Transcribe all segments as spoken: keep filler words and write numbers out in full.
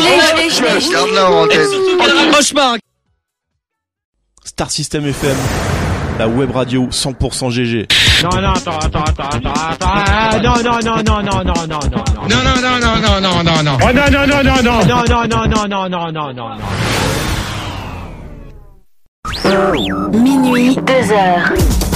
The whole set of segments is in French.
l'ai, je l'ai, je l'ai. Garde-la en tête. Surtout qu'elle raccroche pas. Star System F M, la web radio cent pour cent G G. Non, non, attends, attends, attends, attends, attends, ah, non, non, non, non, non, non, non, non, non. Non, non, non, non, non, non, non, non. Oh, non, non, non, non, non, non, non, non, non, non, non, non, non, non. Minuit, deux heures.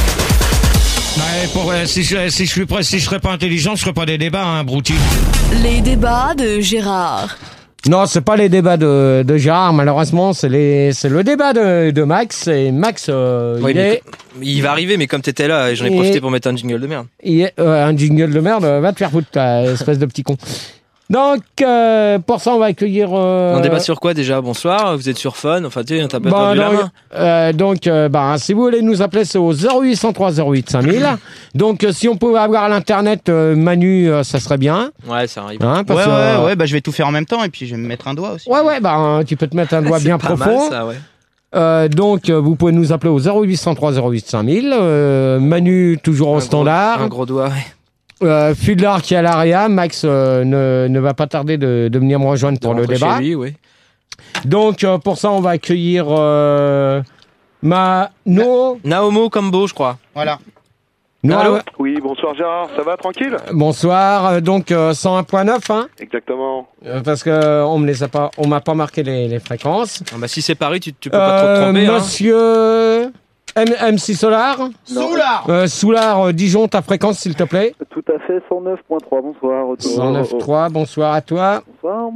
Ouais, pour, euh, si, je, si je suis prêt, si je serais pas intelligent, je ferais pas des débats, hein, brouti. Les débats de Gérard. Non, c'est pas les débats de, de Gérard, malheureusement, c'est les, c'est le débat de, de Max, et Max, euh, Ouais, il mais est, il va arriver, mais comme t'étais là, j'en ai Et- profité pour mettre un jingle de merde. il est, euh, un jingle de merde, va te faire foutre, toi, espèce de petit con. Donc, euh, pour ça, on va accueillir, euh, On débat sur quoi déjà? Bonsoir, vous êtes sur Fun, enfin tu sais, t'as pas Bah, perdu la donc, main. euh, donc euh, bah, si vous voulez nous appeler, c'est au zéro huit cent trois zéro huit cinq mille. Donc, euh, si on pouvait avoir l'internet, euh, Manu, euh, ça serait bien. Ouais, ça arrive. Hein, Ouais, parce ouais, que, euh, ouais, bah je vais tout faire en même temps et puis je vais me mettre un doigt aussi. ouais, ouais, bah, hein, tu peux te mettre un doigt C'est bien pas profond. mal, ça, ouais. Euh, donc, euh, vous pouvez nous appeler au zéro huit cent trois zéro huit cinq mille. Euh, Manu, toujours au Un standard. Gros, un gros doigt, ouais. Euh, Fudlar qui est à l'Aria. Max euh, ne, ne va pas tarder de, de venir me rejoindre pour De le rentrer débat. chez lui, oui. Donc, euh, pour ça, on va accueillir euh, Mano. Naomo Combo, je crois. Voilà. No- Allô Oui, bonsoir Gérard, ça va tranquille? Bonsoir. Euh, Donc, euh, cent un point neuf, hein, Exactement. euh, parce que euh, on me les a pas, on m'a pas marqué les, les fréquences. Ah bah si c'est Paris, tu, tu peux pas trop te Euh, tromper. Hein. Monsieur M- MC Solar. Soulard. Euh, Soulard, euh, Dijon, ta fréquence, s'il te plaît. Tout à fait, cent neuf point trois, bonsoir. cent neuf point trois, bonsoir à toi. Bonsoir.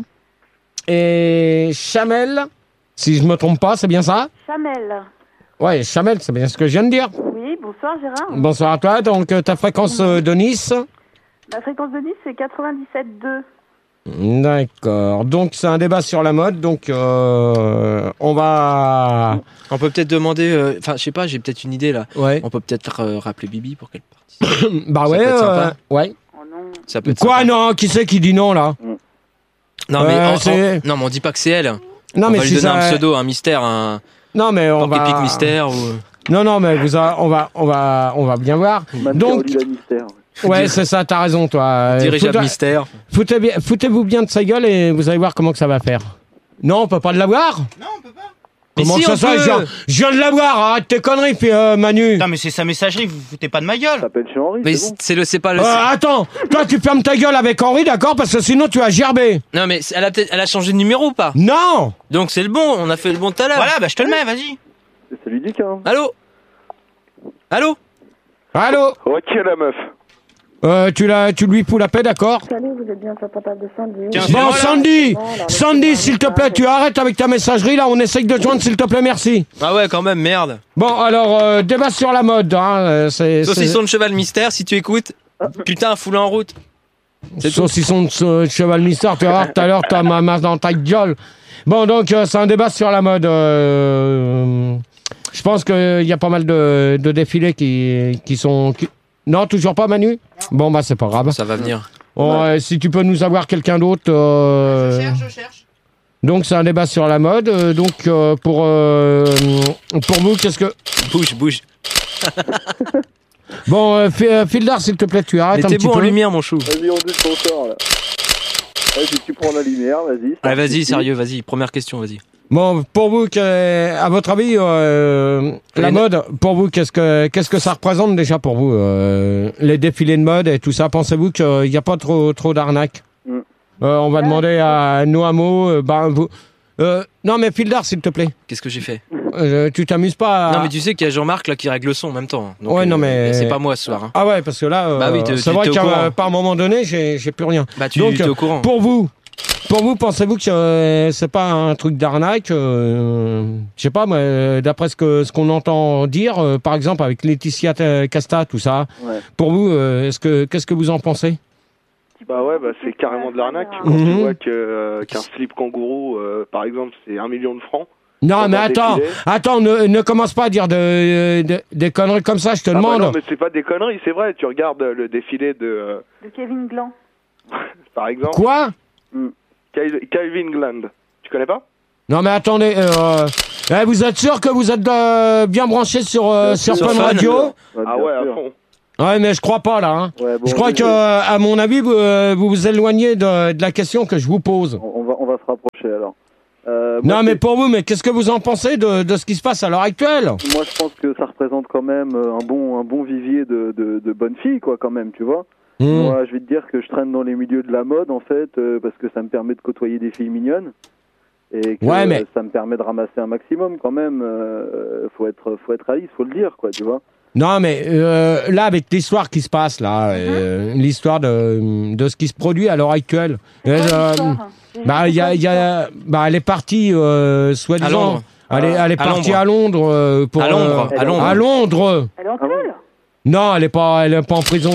Et Chamel, si je me trompe pas, c'est bien ça? Chamel. Ouais, Chamel, c'est bien ce que je viens de dire. Oui, bonsoir Gérard. Bonsoir à toi. Donc, euh, ta fréquence euh, de Nice. La fréquence de Nice, c'est quatre-vingt-dix-sept virgule deux. D'accord. Donc, c'est un débat sur la mode. Donc, euh, on va... On peut peut-être demander, euh, enfin je sais pas, j'ai peut-être une idée là. Ouais. On peut peut-être euh, rappeler Bibi pour qu'elle participe. Bah Ça ouais, peut être sympa. euh, ouais. Oh non. Ça peut être Quoi, sympa. non? Qui c'est qui dit non, là? Non mais, Euh, en- en- c'est- non mais on dit pas que c'est elle. Non, on mais va lui si donner ça... un pseudo, un mystère, un Non, mais on porc épic va... mystère ou. Non, non, mais vous a... on va, on va, on va bien voir. Donc, Mystère. ouais, c'est ça, t'as raison, toi. Euh, Dirigeable foutez- mystère. foutez bien- Foutez-vous bien de sa gueule et vous allez voir comment que ça va faire. Non, on peut pas de l'avoir? Non, on peut pas. Mais Comment si, que ça on se fait? peut. Je viens- Je viens de l'avoir, arrête tes conneries, puis, euh, Manu. Putain, mais c'est sa messagerie, vous vous foutez pas de ma gueule. T'appelles chez Henri, Mais c'est bon. c'est le, c'est pas le. Euh, attends, toi tu fermes ta gueule avec Henri, d'accord? Parce que sinon tu vas gerber. Non mais c'est- elle a peut-être, elle a changé de numéro ou pas? Non! Donc c'est le bon, on a fait le bon tout à l'heure. Voilà, bah je te le mets, vas-y. C'est ludique, hein. Allô? Allô? Allô? Ok, la meuf. Euh, tu, la, tu lui fous la paix, d'accord? Salut, vous êtes bien sur le portable de Sandy. Tiens, c'est Bon, moi, là. Sandy! Non, là, Sandy, laissez-moi s'il te un plaît, message. tu arrêtes avec ta messagerie, là, on essaye de te joindre, s'il te plaît, merci. Ah ouais quand même, merde. Bon, alors, euh, débat sur la mode, hein, euh, c'est... c'est- Saucisson de cheval mystère, si tu écoutes. Putain, foule en route. C'est tout. Saucisson de ce- cheval mystère, tu vas voir, tout à l'heure, t'as ma masse dans ta gueule. Bon, donc, euh, c'est un débat sur la mode. euh, Je pense qu'il y a pas mal de, de défilés qui, qui sont... qui- Non, toujours pas, Manu? Bon, bah, c'est pas grave. Ça va venir. Bon, euh, si tu peux nous avoir quelqu'un d'autre... euh, Je cherche, je cherche. Donc, c'est un débat sur la mode. euh, Donc, euh, pour, euh, pour vous, qu'est-ce que... Bouge, bouge. Bon, euh, Fi- euh, Fildar, s'il te plaît, tu arrêtes Mais un t'es petit beau en peu. lumière, mon chou. Vas-y, on dit ton sort, là. Vas-y, tu prends la lumière, vas-y. Allez, vas-y, sérieux, vas-y. Première question, vas-y. Bon, pour vous, que, à votre avis, euh, la Les- mode, pour vous, qu'est-ce que qu'est-ce que ça représente déjà pour vous, euh, les défilés de mode et tout ça? Pensez-vous qu'il n'y a pas trop trop d'arnaques? Mm. Euh, on va demander à Noamo. Euh, ben, vous, euh, non, mais Fildar, s'il te plaît, Qu'est-ce que j'ai fait? euh, tu t'amuses pas à... Non, mais tu sais qu'il y a Jean-Marc là qui règle le son en même temps. Donc, Ouais, non, euh, mais- c'est pas moi ce soir. Hein. Ah ouais, parce que là, euh, Bah oui, t'es- c'est t'es- vrai t'es au qu'à courant. par un moment donné, j'ai j'ai plus rien. Bah, tu Donc, es au courant. Pour vous, pour vous, pensez-vous que euh, c'est pas un truc d'arnaque? euh, Je sais pas, moi, euh, d'après ce que ce qu'on entend dire, euh, par exemple avec Laetitia euh, Casta, tout ça. Ouais. Pour vous, euh, est-ce que qu'est-ce que vous en pensez? Bah ouais, bah c'est carrément de l'arnaque. Quand Mhm. tu vois que, euh, qu'un slip kangourou, euh, par exemple, c'est un million de francs. Non, Pendant mais le attends, défilé. attends, ne, ne commence pas à dire de, de- des conneries comme ça, je te Ah bah demande. non, mais c'est pas des conneries, c'est vrai. Tu regardes euh, le défilé de, euh, De Kevin Glan. par exemple, Quoi? Cal- Calvin Gland. Tu connais pas? Non, mais attendez, euh, eh, vous êtes sûr que vous êtes euh, bien branché sur, euh, sur Sur Fun Fun. Radio? Ah ouais, à fond. Ouais, mais je crois pas là. Hein. Ouais, bon, Je crois je- que, euh, à mon avis, vous euh, vous, vous éloignez de, de la question que je vous pose. On va, on va se rapprocher alors. Euh, Non, moi, mais c'est- pour vous, mais qu'est-ce que vous en pensez de, de ce qui se passe à l'heure actuelle? Moi, je pense que ça représente quand même euh, un bon, un bon vivier de, de, de bonnes filles, quoi, quand même, tu vois. Mmh. Moi, je vais te dire que je traîne dans les milieux de la mode, en fait, euh, parce que ça me permet de côtoyer des filles mignonnes. Et que Ouais, mais- euh, ça me permet de ramasser un maximum, quand même. Euh, faut être, faut être réaliste, faut le dire, quoi, tu vois. Non, mais euh, là, avec l'histoire qui se passe, là, euh, l'histoire de, de ce qui se produit à l'heure actuelle, C'est quoi euh, l'histoire bah, il y a, il y a, bah, elle est partie, euh, À soi-disant, Londres. elle est, elle est À partie Londres. à Londres euh, pour À Londres, euh, à Londres. à Londres. Elle est en Ah bon tôle. Non, elle est pas, elle est pas en prison.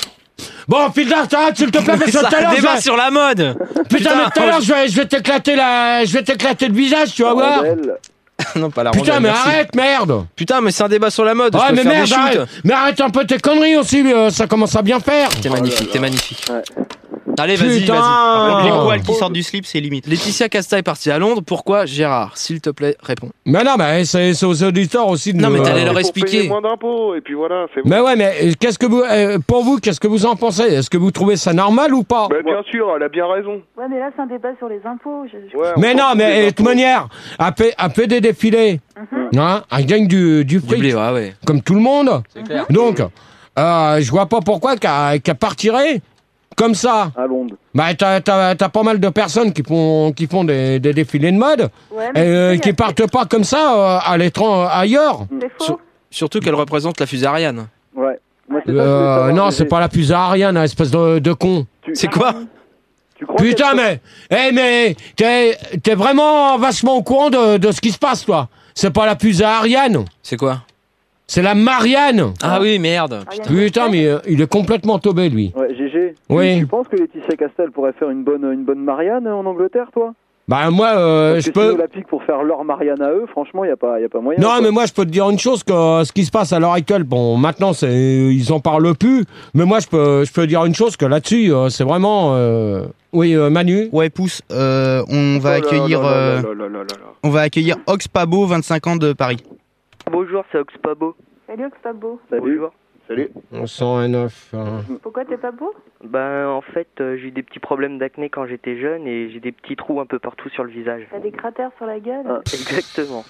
Bon, Fildar, t'arrêtes, s'il te plaît, parce que C'est tout à un l'heure, je débat vais- sur la mode. putain, mais tout à l'heure, je vais, je vais t'éclater la, je vais t'éclater le visage, tu vas voir. Rondelle. Non, pas la Putain, rondelle, mais merci. arrête, merde. Putain, mais c'est un débat sur la mode. Ouais, je peux mais faire merde, des shoots. arrête. Mais arrête un peu tes conneries aussi, euh, ça commence à bien faire. T'es magnifique, t'es magnifique. Ouais. Allez, vas-y, Putain. vas-y. Les Oh. poils qui sortent du slip, c'est limite. Laetitia Casta est partie à Londres. Pourquoi Gérard? S'il te plaît, réponds. Mais non, mais c'est c'est aux auditeurs aussi de Non, nous, mais euh, t'allais leur Pour expliquer. payer moins d'impôts, et puis voilà, c'est bon. Mais ouais, mais euh, qu'est-ce que vous, euh, pour vous, qu'est-ce que vous en pensez? Est-ce que vous trouvez ça normal ou pas? Bah, bien sûr, elle a bien raison. Ouais, mais là, c'est un débat sur les impôts. Je- je- Ouais, on Mais s'en non, fout mais des euh, de toute impôts. manière, elle fait, elle fait des défilés, Mhm. hein, elle gagne du, du Du fric, blé, ouais, ouais. comme tout le monde. C'est clair. Donc, euh, je vois pas pourquoi qu'elle qu'elle partirait comme ça. À Londres. Bah, t'as, t'as, t'as pas mal de personnes qui font, qui font des, des défilés de mode, Ouais, et mais euh, tu sais, qui y a- partent pas comme ça euh, à l'étranger, ailleurs. C'est faux. Sur- Surtout qu'elle représente la fusée Ariane. Ouais. Moi, c'est ça que je voulais Euh, savoir, non, G G. c'est pas la fusée Ariane, espèce de, de con. Tu- C'est quoi? tu crois Putain, qu'elle- mais, eh, mais, t'es, t'es vraiment vachement au courant de, de ce qui se passe, toi. C'est pas la fusée Ariane, C'est quoi? c'est la Marianne. Ah oui, merde. Ah, y a- Putain, mais euh, il est complètement tombé, lui. Ouais, G G. Oui. Tu, tu penses que Laetitia Castel pourrait faire une bonne, une bonne Marianne en Angleterre, toi? Bah, moi, euh, Parce je que si nous peux. la pique pour faire leur Marianne à eux, franchement, il n'y a, pas- y a pas moyen. Non, quoi. mais moi, je peux te dire une chose, que euh, ce qui se passe à l'heure actuelle, bon, maintenant, c'est, ils en parlent plus, mais moi, je peux, je peux dire une chose, que là-dessus, euh, c'est vraiment, euh, oui, euh, Manu. Ouais, pouce, euh, on va Oh là accueillir, là là euh, là là là là là. on va accueillir Oxpabo, vingt-cinq ans de Paris. Bonjour, c'est Oxpabo. Salut, que c'est pas beau. Salut. Bonjour. Salut. cent un neuf. hein. Pourquoi t'es pas beau? Ben, en fait, euh, j'ai eu des petits problèmes d'acné quand j'étais jeune et j'ai des petits trous un peu partout sur le visage. T'as des cratères sur la gueule? Ah. Exactement.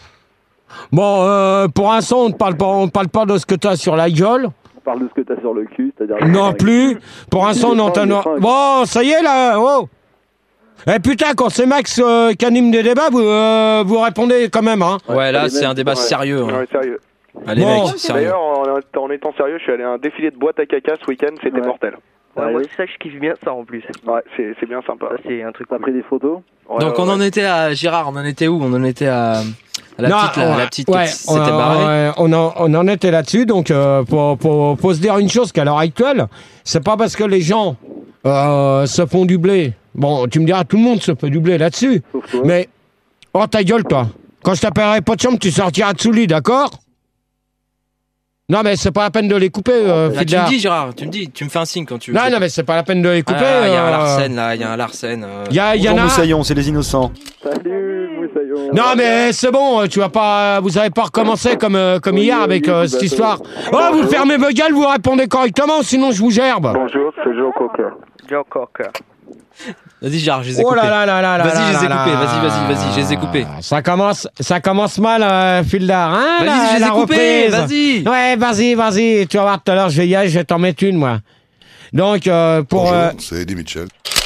Bon, euh, pour l'instant, on ne parle pas, on parle pas de ce que t'as sur la gueule. On parle de ce que t'as sur le cul, c'est-à-dire... Non plus. Pour l'instant, on Les entend. fringues, les fringues. Bon, ça y est là. Oh. Eh putain, quand c'est Max euh, qui anime des débats, vous, euh, vous répondez quand même, hein. Ouais, là, allez, c'est même. un débat Ouais. sérieux. hein. Ouais, sérieux. Allez, Bon. mec, sérieux. D'ailleurs, en, en étant sérieux, je suis allé à un défilé de boîte à caca ce week-end, c'était Ouais. mortel. Ouais, Ouais, moi, oui. ça, je kiffe bien ça en plus. Ouais, c'est c'est bien sympa. Ça, c'est un truc T'as cool. pris des photos? Ouais, Donc, ouais, on en ouais. était à Gérard, on en était où? On en était à, à la Non, petite, là, ouais, la petite ouais, qui s'était on, barrée. ouais, on, en, on en était là-dessus, donc euh, pour, pour, pour se dire une chose qu'à l'heure actuelle, c'est pas parce que les gens euh, se font du blé. Bon, tu me diras, tout le monde se fait du blé là-dessus, Sauf toi. mais oh ta gueule toi. Quand je t'appellerai pas de chambre, tu sortiras de sous lit, d'accord? Non mais c'est pas la peine de les couper, euh, Là, tu Fidlar. me dis, Gérard, tu me dis, tu me fais un signe quand tu veux. Non, non mais c'est pas la peine de les Ah, couper. là, il y a un euh, Larsen, là, il y a un Larsen. euh. Il y, a- il y en a. Moussaillon, c'est les innocents. Salut, Moussaillon. Non mais c'est bon, tu vas pas, vous avez pas recommencé comme euh, comme Oui, hier oui, avec oui, euh, tout cette à fait. histoire. Oh, vous fermez vos gueules, vous répondez correctement, sinon je vous gerbe. Bonjour, c'est Joe Cocker. Joe Cocker. Vas-y, Gérard, je les ai Oh coupés. là là là là là. Vas-y, je les ai là coupés, là. vas-y, vas-y, vas-y, je les ai coupés. Ça commence, ça commence mal, euh, Fildar, hein, Vas-y, la, je les ai la coupés, reprise. vas-y. Ouais, vas-y, vas-y, tu vas voir tout à l'heure, je vais y aller, je vais t'en mettre une, moi. Donc, euh, pour... Bonjour, euh, c'est Eddie Mitchell.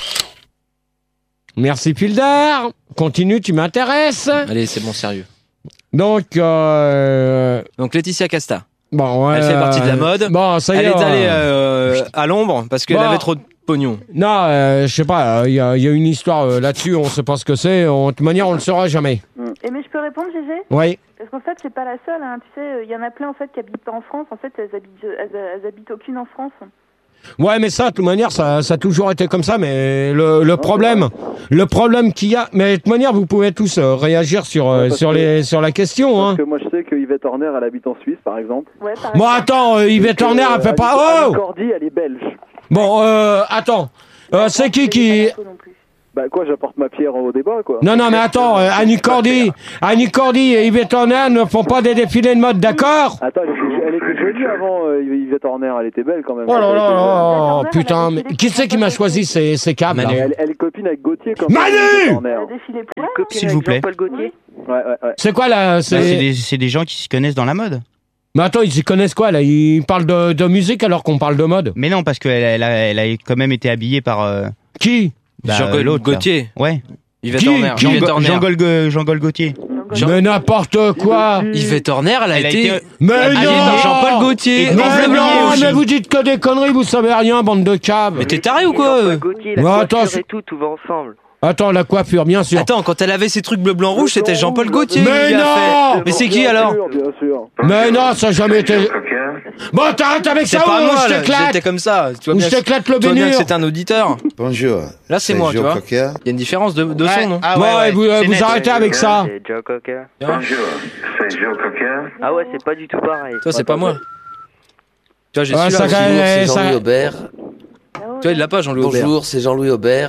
merci, Fildar. Continue, tu m'intéresses. Allez, c'est bon, sérieux. Donc, euh... Donc, Laetitia Casta. Bon, ouais, Elle fait partie de la mode. Bon, ça y Elle est. est allée euh, euh, à l'ombre parce qu'elle Bon. avait trop de pognon. Non, euh, je sais pas, il y, a- y a une histoire euh, là-dessus, on sait pas ce que c'est, on- de toute manière, on le saura jamais. Et mais je peux répondre, Gégé? Oui. Parce qu'en fait, c'est pas la seule, hein. Tu sais, il y en a plein en fait qui habitent pas en France. En fait, elles habitent, elles, elles habitent aucune en France. Ouais, mais ça, de toute manière, ça, ça a toujours été comme ça. Mais le, le problème, le problème qu'il y a, mais de toute manière, vous pouvez tous euh, réagir sur euh, Ouais, parce sur que- les sur la question. Hein. Parce que moi, je sais que Yvette Horner, elle habite en Suisse, par exemple. Ouais, par Bon, exemple. attends, euh, Yvette Et que, Horner, elle fait euh, pas. Annie Oh. Cordy, elle est belge. Bon, euh, attends, Euh, c'est qui qui Non plus. Bah quoi, j'apporte ma pierre au débat, quoi. Non, non, mais attends, euh, Annie Cordy, Annie Cordy et Yvette Horner ne font pas des défilés de mode, d'accord? Attends, elle était, elle était jolie avant, euh, Yvette Horner, elle était belle quand même. Oh là là Elle était là, jeune. putain, mais qui c'est qui m'a choisi ces, ces câbles là? Elle, elle est copine avec Gauthier quand Manu même. Yvette Horner. S'il vous plaît. Jean-Paul Gaultier. Ouais, ouais, ouais. C'est quoi là? Bah, C'est C'est des, c'est des gens qui s'y connaissent dans la mode. Mais attends, ils y connaissent quoi là? Ils parlent de, de musique alors qu'on parle de mode? Mais non, parce qu'elle elle a, elle a quand même été habillée par. euh, Qui? bah, Jean-Paul l'autre, là. Gaultier. Ouais. Yvette Qui Horner. Qui Yvette Jean- Horner. Jean-Gol Go- Jean-Gol Gaultier. Jean- Mais n'importe quoi! Yvette Horner, elle a Elle a été. été- Mais habillée non! par Jean-Paul Gaultier. Et Mais En bleu, blanc, non, rouge. mais vous dites que des conneries, vous savez rien, bande de câbles. Mais t'es taré ou quoi? Jean-Paul Gaultier, la Ouais, coiffure attends, et tout, tout va ensemble. Attends, la coiffure, bien sûr. Attends, quand elle avait ses trucs bleu, blanc, rouge, c'était Jean-Paul Gaultier. qui Mais lui a non! fait. Mais c'est qui Bien alors? sûr, bien sûr. Mais non, ça n'a jamais été. Bon, t'arrêtes avec C'est ça pas ou moi, je là. t'éclate? J'étais comme ça. Tu vois Ou bien, je t'éclate le tu vois bien que bénur? c'est un auditeur. Bonjour. Là, c'est moi, tu Joe vois. Cocker. Il y a une différence de, de Ouais. son, non? Ah Bon, ouais, ouais. et vous, euh, C'est vous net. arrêtez avec ça. C'est Joe Cocker. Bonjour, c'est Joe Cocker. Ah ouais, c'est pas du tout pareil. Toi, c'est pas moi. Tu vois, j'ai Ouais, su ça, là. ça, aussi. euh, C'est ça- Jean-Louis Aubert. Tu vois, il l'a pas, Jean-Louis Aubert. Bonjour, c'est Jean-Louis Aubert.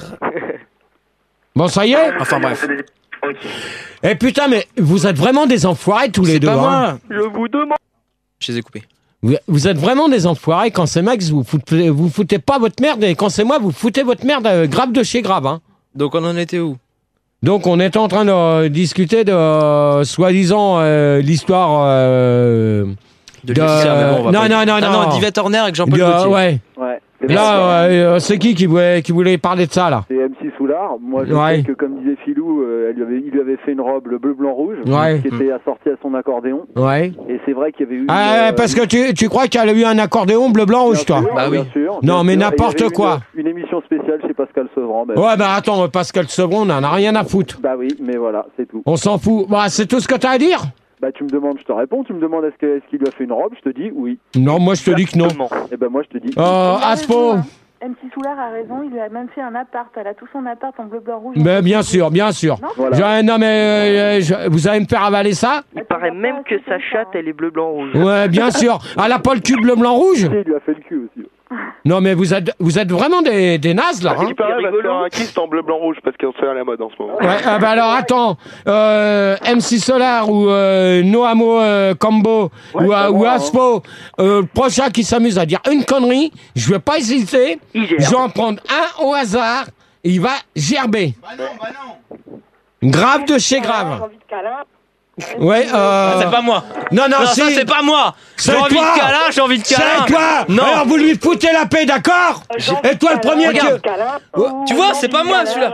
Bon, ça y est? Enfin, bref. Eh putain, mais vous êtes vraiment des enfoirés tous les C'est deux, pas hein. moi. Je vous demande. Je les ai coupés. Vous, vous êtes vraiment des enfoirés. Quand c'est Max, vous foutez, vous foutez pas votre merde. Et quand c'est moi, vous foutez votre merde euh, grave de chez grave, hein. Donc, on en était où? Donc, on était en train de euh, discuter de, euh, soi-disant, euh, l'histoire... euh, De l'Ulysse, mais bon, on va non, pas- non, non, Ah non, non, d'Yvette Horner avec Jean-Paul de- Gaultier. ouais. Ouais. Là, euh, c'est qui qui voulait, qui voulait parler de ça, là? C'est M C Soulard. Moi, je Ouais. sais que, comme disait Philou, euh, elle lui avait, il lui avait fait une robe bleu, blanc, rouge, Ouais. qui était assortie à son accordéon. Ouais. Et c'est vrai qu'il y avait eu. Ah, euh, parce que tu, tu crois qu'elle a eu un accordéon bleu, blanc, rouge, toi? sûr, Bah oui. bien sûr, Non, bien mais sûr. n'importe Et il y avait quoi. Une, une émission spéciale chez Pascal Sevran. Ben. Ouais, bah attends, Pascal Sevron, on en a rien à foutre. Bah oui, mais voilà, c'est tout. On s'en fout. Bah, c'est tout ce que t'as à dire? Bah tu me demandes, je te réponds. Tu me demandes est-ce que- est-ce qu'il lui a fait une robe, je te dis oui. Non, moi, je te dis que non. Et ben moi, je te dis. Euh, Aspo. M C Soulard a raison, il lui a même fait un appart. Elle a tout son appart en bleu, blanc, rouge. Mais bien sûr, bien sûr. Non, Voilà. Je- non, mais euh, je- vous allez me faire avaler ça? Il paraît même que sa chatte, elle est bleu, blanc, rouge. Ouais, bien sûr. Elle a pas le cul bleu, blanc, rouge? Il lui a fait le cul aussi. Non, mais vous êtes, vous êtes vraiment des, des nazes, là. Hein? Il paraît, va se faire un kiss en bleu, blanc, rouge parce qu'on se fait à la mode en ce moment. Ouais, ah bah alors attends, euh, M C Solar ou euh, Noamo euh, Combo ou, euh, ou Aspo, euh, le prochain qui s'amuse à dire une connerie, je vais pas hésiter, Il gère. je vais en prendre un au hasard, et il va gerber. Bah non, bah non. Grave de chez grave. Ouais, euh... Ah, c'est pas moi. Non, non, Non, si. ça, c'est pas moi. C'est J'ai envie toi. de câlin, j'ai envie de câlin. C'est toi. Non. Alors vous lui foutez la paix, d'accord? Et toi le premier Regarde. que... Tu vois, c'est pas moi celui-là.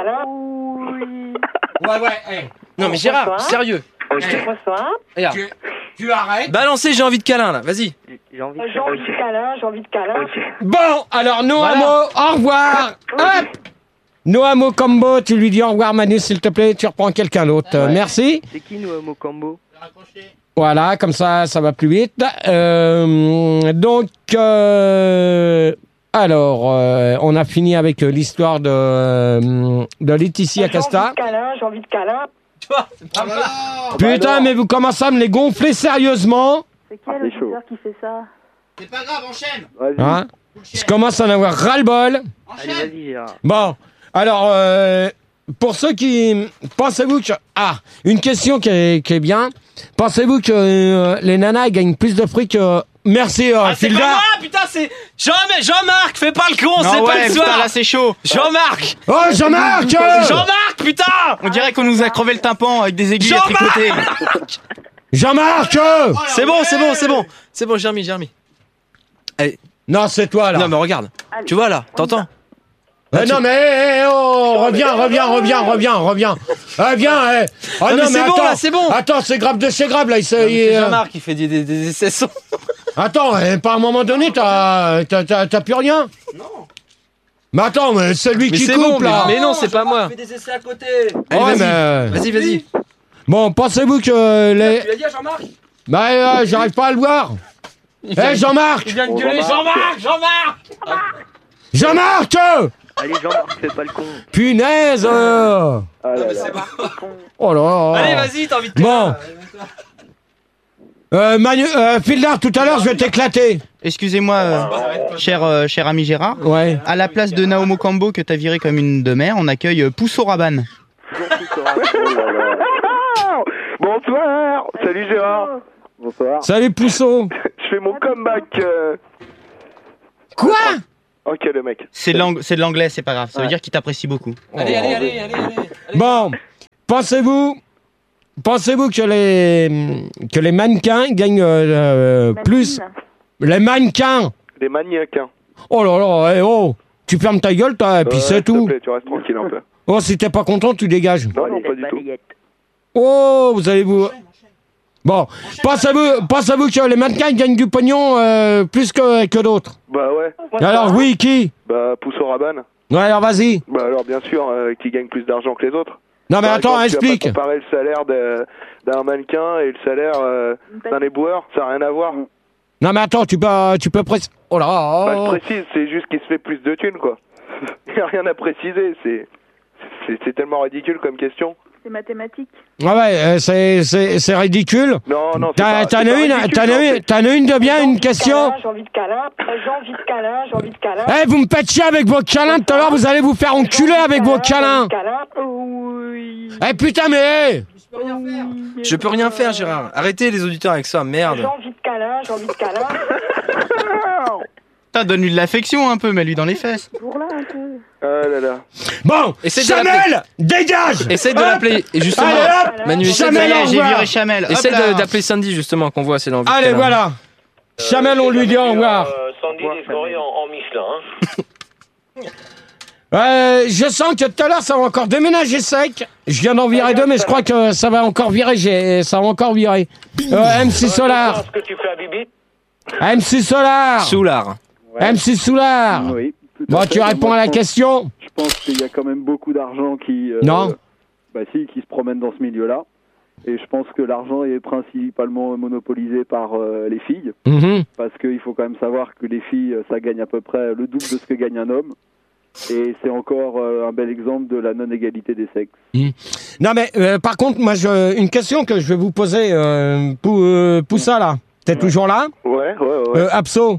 Ouais, ouais, hey. Non, mais Gérard, sérieux. Regarde. Tu, tu arrêtes. Balancez, j'ai envie de câlin là, vas-y. J'ai envie de J'ai envie de câlin, j'ai envie de câlin. Bon, alors Noamo, Voilà. au revoir. Hop. Noamo Combo, tu lui dis au revoir Manu s'il te plaît, tu reprends quelqu'un d'autre. Euh, Merci. C'est qui nous, Homo Combo? Voilà, comme ça, ça va plus vite. Euh, donc, euh, alors, euh, on a fini avec euh, l'histoire de, euh, de Laetitia Casta. J'ai envie de câlin. Tu vois, c'est pas mal. Putain, mais vous commencez à me les gonfler sérieusement. C'est quel c'est chaud. auditeur qui fait ça? C'est pas grave, enchaîne. Vas-y. Hein? Je commence à en avoir ras-le-bol. Allez, vas-y, Gérard. Bon, alors, euh, pour ceux qui... Pensez-vous que... Ah, une question qui est, qui est bien. Pensez-vous que euh, les nanas gagnent plus de fric que... Merci, euh, Ah, c'est Filda. pas moi, putain, c'est Jean- Jean-Marc, fais pas le con, Non, c'est ouais, pas le putain, soir. là c'est chaud. Jean-Marc. Oh, Jean-Marc euh, Jean-Marc, putain. On dirait qu'on nous a crevé le tympan avec des aiguilles à Jean-Marc tricoter. Jean-Marc euh C'est bon, c'est bon, c'est bon. C'est bon, j'ai remis, j'ai remis. Allez. Non, c'est toi, là. Non, mais regarde. Allez, Tu vois là, t'entends? Eh, non, mais eh, eh, oh, reviens, reviens, reviens, reviens, reviens. Ah, viens, eh. Oh, Non, mais c'est bon, attends. là, c'est bon. Attends, c'est grave de chez grave, là. Il, se- il- C'est euh, Jean-Marc qui fait des, des, des essais sons. Attends, eh, pas à un moment donné, t'as, t'as, t'as, t'as plus rien. Non. Mais attends, mais c'est lui Mais qui c'est coupe, bon, mais, là. mais non, c'est pas moi. des essais à côté. Allez, Ouais, vas-y. mais- Vas-y, vas-y. Bon, pensez-vous que les... Tu l'as dit à Jean-Marc? Bah, euh, j'arrive pas à le voir. Eh, Jean-Marc. Il vient de Oh, gueuler. Jean-Marc. Jean-Marc, Jean-Marc. Jean-Marc euh Allez, Jean-Marc, fais pas le con. Punaise euh. Ah là là. Oh là là. Allez, vas-y, t'as envie de Bon. Euh, Manu, euh, Fildar, tout à l'heure, je vais t'éclater. Excusez-moi, euh, cher, euh, cher ami Gérard. Ouais. À la place de Naomo Kambo que t'as viré comme une de mer, on accueille euh, Pousso Rabanne. Bonsoir. Salut Gérard. Bonsoir. Salut Pousseau. Je fais mon comeback. euh. Quoi? Ok le mec. C'est de l'ang- c'est de l'anglais, c'est pas grave. Ça veut dire qu'il t'apprécie beaucoup. Allez, allez, allez, allez, allez. Bon, pensez-vous, pensez-vous que les que les mannequins gagnent euh, plus les mannequins? Des mannequins. Oh là là, eh, oh, tu fermes ta gueule, toi, et puis Ouais, c'est s'il te tout. plaît, tu restes tranquille un peu. Oh, si t'es pas content, tu dégages. Non, non, pas du tout. Oh, vous allez vous. Bon, pensez-vous, pensez-vous que les mannequins gagnent du pognon euh, plus que, que d'autres? Bah ouais. Alors oui, qui? Bah Pousso Rabanne. Ouais, alors vas-y. Bah alors bien sûr, euh, qui gagne plus d'argent que les autres. Non mais Par attends, exemple, explique. Tu vas pas comparer le salaire de- d'un mannequin et le salaire euh, d'un éboueur, ça n'a rien à voir. Non mais attends, tu peux, tu peux préciser. Oh là. Bah, Oh. je précise, c'est juste qu'il se fait plus de thunes, quoi. Il n'y a rien à préciser, c'est c'est c'est tellement ridicule comme question. C'est mathématique. Ah ouais, euh, c'est, c'est, c'est ridicule. Non, non, c'est T'as, pas- t'en c'est as pas une, ridicule, t'en as en une, fait. t'en as une de bien, une question. J'ai envie de câlin, j'ai envie de câlin, j'ai envie de câlin. Eh, vous me faites chier avec vos câlins, tout à l'heure, vous allez vous faire enculer avec vos câlins. Oui. Eh putain, mais. Je peux rien faire, Gérard. Arrêtez les auditeurs avec ça, merde. J'ai envie de câlin, j'ai envie de câlin. Putain, donne-lui de l'affection un peu, mets-lui dans les fesses. Pour là un peu. Ah là là. Bon, Essaye de Chamel, dégage. Essaye de Hop. l'appeler. Et justement, Allez, hop. Manu, essaie Chamel, de- au J'ai revoir. viré Chamel. Hop essaie là. de- d'appeler Sandy, justement, qu'on voit si elle a envie de Allez, câlin. voilà. Chamel, on lui dit au revoir. Sandy décorée en, en Michelin. Hein. Euh, je sens que tout à l'heure, ça va encore déménager sec. Je viens d'en virer deux, mais je crois que ça va encore virer. J'ai, ça va encore virer. Euh, M six Solar. Ce que tu fais à Bibi. M six Solar. Soulard. M six Solar. Oui. tout à Bon, fait. tu réponds Moi, à la je pense- question. Je pense qu'il y a quand même beaucoup d'argent qui. euh, Non. Bah si, qui se promène dans ce milieu-là. Et je pense que l'argent est principalement monopolisé par euh, les filles. Mhm. Parce qu'il faut quand même savoir que les filles, euh, ça gagne à peu près le double de ce que gagne un homme. Et c'est encore euh, un bel exemple de la non-égalité des sexes. Non, mais euh, par contre, moi, je, une question que je vais vous poser. Euh, pour, euh, Poussa, là. T'es toujours là? Ouais, ouais, ouais. Euh, Abso.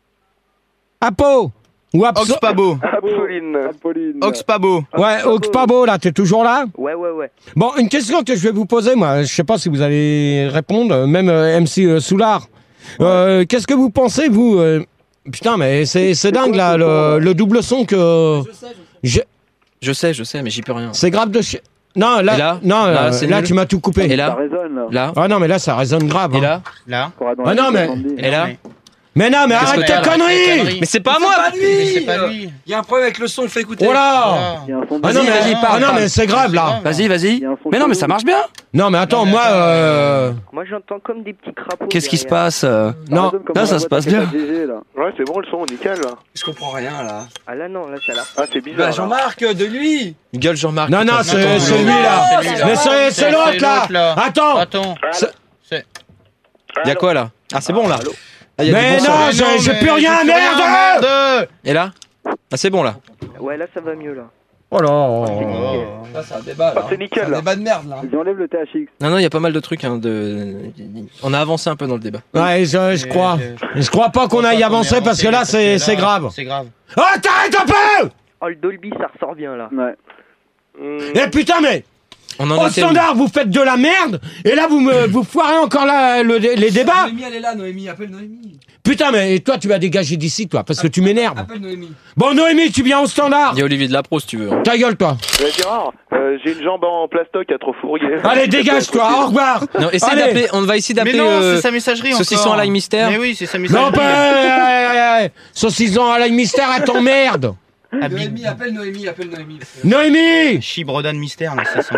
Apo. Ou Abso. Oxpabo. Apolline. Apolline. Oxpabo. Ouais, Oxpabo, là, t'es toujours là? Ouais, ouais, ouais. Bon, une question que je vais vous poser, moi, je sais pas si vous allez répondre, euh, même euh, M C euh, Soulard. Euh, Qu'est-ce que vous pensez, vous euh, Putain, mais c'est c'est dingue, là, le, le double son que... Je- Je sais, je sais, mais j'y peux rien. C'est grave de chi... Non, là, Et là non, Là, euh, c'est là, nul. tu m'as tout coupé. Et Ça là résonne, là. Là Ah non, mais là, ça résonne grave. Et hein. là Là. Faudra dans Ah les non, mais- soixante-dix. Et là Mais non, mais Qu'est-ce arrête que tes t'as, là conneries, conneries Mais c'est pas moi Mais c'est pas lui. Il y a un problème avec le son, fais écouter. Oh là Il y a un son de- Ah non, Vas-y, mais, vas-y, ah parle, non, parle. mais c'est grave, là. Vas-y, vas-y. Il y a un son Mais non, chelou. mais ça marche bien. Non, mais attends, moi, euh... Moi, j'entends comme des petits crapauds. Qu'est-ce qui se derrière. passe euh Non, résonne comme là, dans ça la se boîte passe à bien. G G, là. Ouais, c'est bon le son, nickel là. Je comprends rien, là. Ah là, non, là, ça l'a. Ah, c'est bizarre. Bah, là. Jean-Marc, de lui Gueule, Jean-Marc. Non, non, putain, c'est attends, c'est non, lui, là. c'est lui, là. Mais c'est c'est C'est l'autre, là. l'autre, là. Attends. Attends. C'est- Il y a quoi, là Ah, c'est bon, là. Ah, il y a Mais du bon non, son, là. j'ai j'ai mais plus rien, j'ai merde. merde. Et là Ah, c'est bon, là. Ouais, là, ça va mieux, là. Oh là. Ça, c'est un débat, Ah, c'est nickel là. de merde, là. Ils enlèvent le T H X. Non, non, il y a pas mal de trucs. Hein, de... On a avancé un peu dans le débat. Ouais, je, je crois. Je crois pas qu'on aille avancer parce que là, c'est c'est grave. C'est grave. Oh, t'arrêtes un peu. Oh, le Dolby, ça ressort bien, là. Ouais. Eh putain, mais On en au était où standard, vous faites de la merde et là, vous me vous foirez encore la, le- les débats. Noémie, elle est là, Noémie. Appelle Noémie. Putain, mais toi, tu vas dégager d'ici, toi, parce que tu m'énerves. Appelle Noémie. Bon, Noémie, tu viens au standard. Il y a Olivier de la Pro, si tu veux. Ta gueule, toi. Ouais, Gérard, euh, j'ai une jambe en plastoc à trop fourrier. Allez, dégage-toi. Au revoir. Non, essaye Allez. d'appeler. On va essayer Mais d'appeler. non, euh, c'est sa messagerie encore. Saucisson à l'ail mystère. Mais oui, c'est sa messagerie. Non, pas. Euh, saucisson à l'ail mystère, à ton merde. Noémie, appelle Noémie, appelle Noémie. Noémie. Chibrodan mystère, là, c'est ça.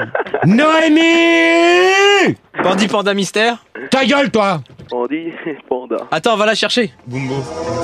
Noémie. Pandi Panda Mystère. Ta gueule, toi. On dit panda. Attends, on va la chercher. Bumbo.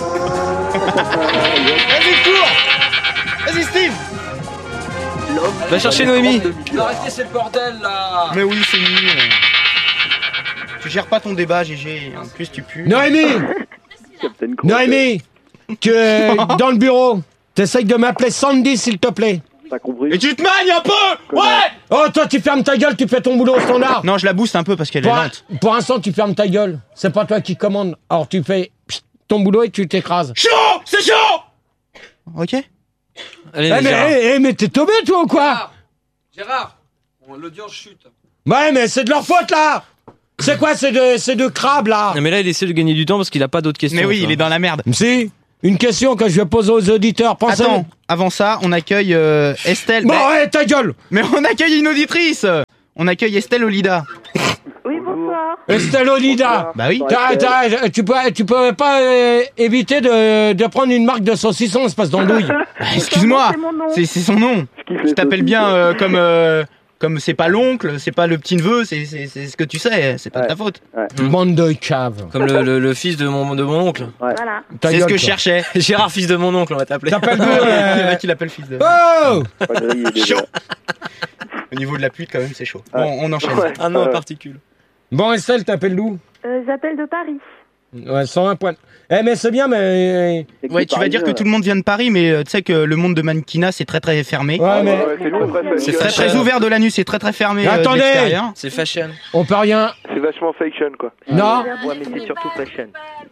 Vas-y, cours. Vas-y, Steve. Va chercher Noémie. Arrêtez ce bordel là. Mais oui, c'est nul. Tu gères pas ton débat, G G. En plus, tu pues. Noémie. Captain Crunch. Noémie. Tu es dans le bureau. T'essayes de m'appeler Sandy, s'il te plaît. T'as compris? Et tu te magnes un peu. Ouais. Oh, toi, tu fermes ta gueule, tu fais ton boulot au standard. Non, je la booste un peu parce qu'elle est Pour, un- lente. pour l'instant, tu fermes ta gueule. C'est pas toi qui commande. Alors, tu fais pssst, ton boulot et tu t'écrases. Chaud. C'est chaud. Ok. Allez, Eh, mais, Gérard. eh, eh, mais t'es tombé, toi, ou quoi? Gérard, bon, l'audience chute. Ouais, mais c'est de leur faute, là. C'est quoi, ces deux, ces deux crabes, là? Non, mais là, il essaie de gagner du temps parce qu'il a pas d'autres questions. Mais oui, tu il vois. est dans la merde. Si, une question que je vais poser aux auditeurs. Pensez. Attends, avant ça, on accueille euh, Estelle. Bon, Mais- ouais, ta gueule. Mais on accueille une auditrice. On accueille Estelle Olida. Oui, bonsoir. Estelle Olida. Bah oui. T'as- t'as- tu peux, tu peux pas euh, éviter de, de prendre une marque de saucisson, espèce d'andouille. Bah, excuse-moi, C'est mon nom. c'est c'est son nom. Je t'appelle bien euh, comme euh, comme c'est pas l'oncle, c'est pas le petit neveu, c'est c'est c'est ce que tu sais, c'est pas de ta faute. Bande de caves. Comme le, le, le fils de mon, de mon oncle. Voilà. Ta C'est ce gueule, que je toi. cherchais. Gérard, fils de mon oncle, on va t'appeler. T'appelles d'où, Il y en euh... a qui l'appellent fils de. Oh. Chaud. Au niveau de la pluie, quand même, c'est chaud. Bon, on enchaîne. Ouais. Ah non, Ouais. particules. Bon, Estelle, t'appelles d'où? Euh, J'appelle de Paris. Ouais, cent un points. Eh, mais c'est bien, mais... Ouais, tu vas dire que tout le monde vient de Paris, mais euh, tu sais que le monde de mannequinat, c'est très très fermé. Ouais, mais... Ouais, c'est nous, après, C'est ça- très très ouvert de la nuit, c'est très très fermé. euh, de Attendez. l'extérieur. C'est fashion. On peut rien... C'est vachement fiction, quoi. Non. Ouais, mais c'est surtout fashion.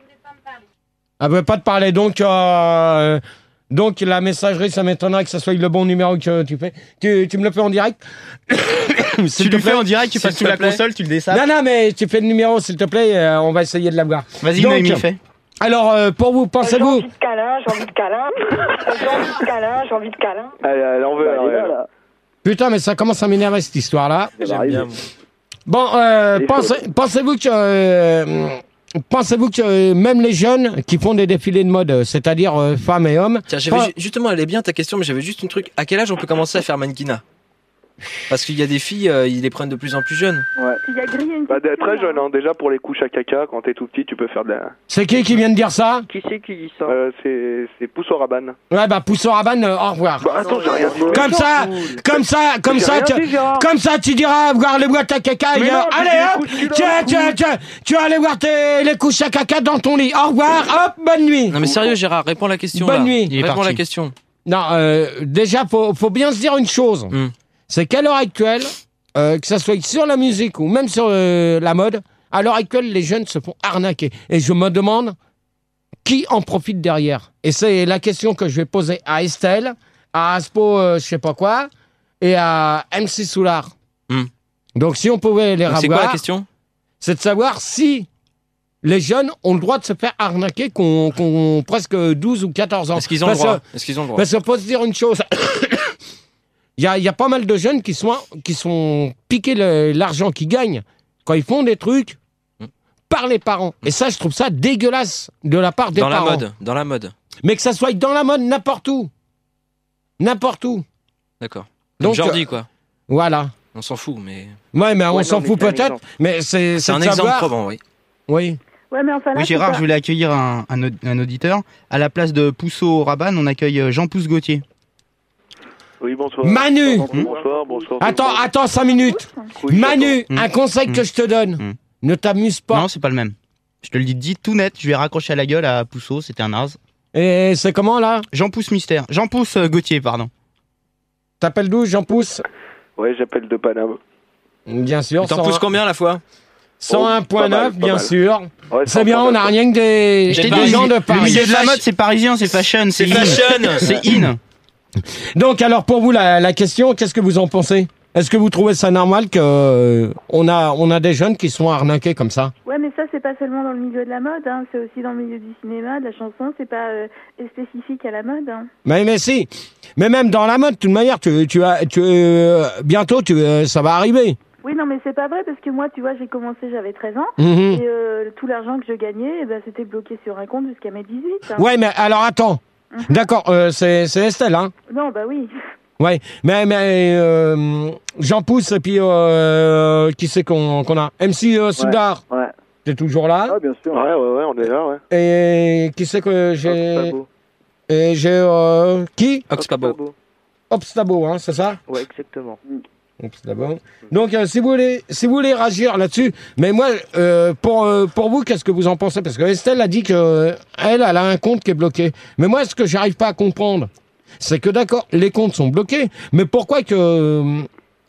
Elle veut pas te parler, donc... Euh... Donc, la messagerie, ça m'étonnerait que ce soit le bon numéro que tu fais. Tu, tu me le fais en direct? S'il Tu te le fais plaît. en direct, tu S'il passes te sous la plaît. console, tu le dessapes. Non, non, mais tu fais le numéro, s'il te plaît, euh, on va essayer de l'avoir. Vas-y, Donc, Noémie, fais. Alors, euh, pour vous, J'ai pensez-vous... envie de câlin, j'ai envie de câlin. J'ai envie de câlin, j'ai envie de câlin. Allez, elle en veut, Bah, elle en elle est veut. là, là. Putain, mais ça commence à m'énerver, cette histoire-là. Ça va J'aime arriver. bien. moi. Bon, euh, Les pensez, pensez-vous que... euh, pensez-vous que euh, même les jeunes qui font des défilés de mode, euh, c'est-à-dire euh, femmes et hommes... Tiens, j'avais Pas- ju- justement, elle est bien ta question, mais j'avais juste un truc. À quel âge on peut commencer à faire mannequinat? Parce qu'il y a des filles, euh, ils les prennent de plus en plus jeunes. Ouais. Puis il y a grillé une Bah, petite très fille, jeune, hein. Déjà pour les couches à caca, quand t'es tout petit, tu peux faire de la. C'est qui qui vient de dire ça? Qui c'est qui dit ça? Euh, c'est c'est pouce au rabanne. Ouais, bah, Pousson Rabanne, euh, au revoir. Bah, attends, j'ai rien dit. Comme ça, comme ça, comme J'ai ça, rien tu, dit, Gérard. comme ça, tu diras voir les boîtes à caca. Mais et, euh, non, j'ai allez dit les hop, couches culottes, tu, tu, tu, tu vas aller voir tes, les couches à caca dans ton lit. Au revoir, hop, bonne nuit. Non mais sérieux, Gérard, réponds à la question. Bonne là. nuit. Il est Réponds à parti. la question. Non, euh, déjà, faut, faut bien se dire une chose. Hmm. C'est qu'à l'heure actuelle, euh, que ça soit sur la musique ou même sur euh, la mode, à l'heure actuelle, les jeunes se font arnaquer. Et je me demande qui en profite derrière. Et c'est la question que je vais poser à Estelle, à Aspo, euh, je sais pas quoi, et à M C Soulard. Hmm. Donc, si on pouvait les Donc, ravoir, C'est quoi la question? c'est de savoir si les jeunes ont le droit de se faire arnaquer qu'on qu'on presque douze ou quatorze ans. Est-ce qu'ils ont le Parce droit? que- Est-ce qu'ils ont le droit? Parce qu'il faut se dire une chose. Il y a, il y a pas mal de jeunes qui sont, qui sont piqués le- l'argent qu'ils gagnent quand ils font des trucs Mm. par les parents. Et ça, je trouve ça dégueulasse de la part des Dans la parents. mode, dans la mode. Mais que ça soit dans la mode, n'importe où. N'importe où. D'accord. Donc Donc, Jordi euh, quoi. Voilà. On s'en fout, mais Ouais, mais on Ouais, s'en non, mais fout c'est un peut-être. exemple. Mais c'est c'est c'est un de exemple savoir- probant, oui. Oui. Ouais, mais enfin là, Oui, c'est Gérard, pas- je voulais accueillir un, un, aud- un auditeur. À la place de Pousseau Rabanne, on accueille euh, Jean-Pousse Gauthier. Oui, bonsoir. Manu. Bonsoir, bonsoir. Attends, attends cinq minutes. Oui, Manu, Mm. un conseil que Mm. je te donne. Mm. Ne t'amuse pas. Non, c'est pas le même. Je te le dis dit tout net, je vais raccrocher à la gueule à Pousseau, c'était un naze. Et c'est comment là? Jean-Pousse Mystère. Jean-Pousse euh, Gauthier, pardon. T'appelles d'où, Jean Pousse? Ouais, j'appelle de Paname. Bien sûr. T'en cent un pousses combien à la fois? cent un Oh, pas virgule neuf, mal, pas bien mal. sûr. Ouais, C'est bien, on n'a rien que des, J'ai des pas- gens de Le Paris. milieu de la fach- mode, c'est parisien, c'est fashion, c'est C'est in. fashion. C'est in. Donc, alors, pour vous, la, la question, qu'est-ce que vous en pensez? Est-ce que vous trouvez ça normal que euh, on a, on a des jeunes qui sont arnaqués comme ça? Ouais, mais ça, c'est pas seulement dans le milieu de la mode, hein. C'est aussi dans le milieu du cinéma, de la chanson, c'est pas euh, spécifique à la mode. Hein. Mais, mais si. Mais même dans la mode, de toute manière, tu, tu as, tu, euh, bientôt, tu, euh, ça va arriver. Oui, non, mais c'est pas vrai, parce que moi, tu vois, j'ai commencé, j'avais treize ans, Mhm. et euh, tout l'argent que je gagnais, eh ben, c'était bloqué sur un compte jusqu'à mes dix-huit. Hein. Ouais, mais alors, attends. D'accord, euh, c'est, c'est Estelle, hein? Non, bah oui. Ouais, mais, mais euh, Jean Pousse, et puis euh, qui c'est qu'on, qu'on a? M C euh, Soudard, Ouais. t'es toujours là? Ah, bien sûr. Ouais, ouais, ouais, on est là, ouais. Et qui c'est que j'ai... Obstabo. Et j'ai... Euh, qui? Oxpabo. Obstabo, hein, c'est ça? Ouais, exactement. Obstabo. Donc, euh, si vous voulez, si vous voulez réagir là-dessus, mais moi, euh, pour euh, pour vous, qu'est-ce que vous en pensez? Parce que Estelle a dit que euh, elle, elle a un compte qui est bloqué. Mais moi, ce que j'arrive pas à comprendre, c'est que d'accord, les comptes sont bloqués, mais pourquoi que euh,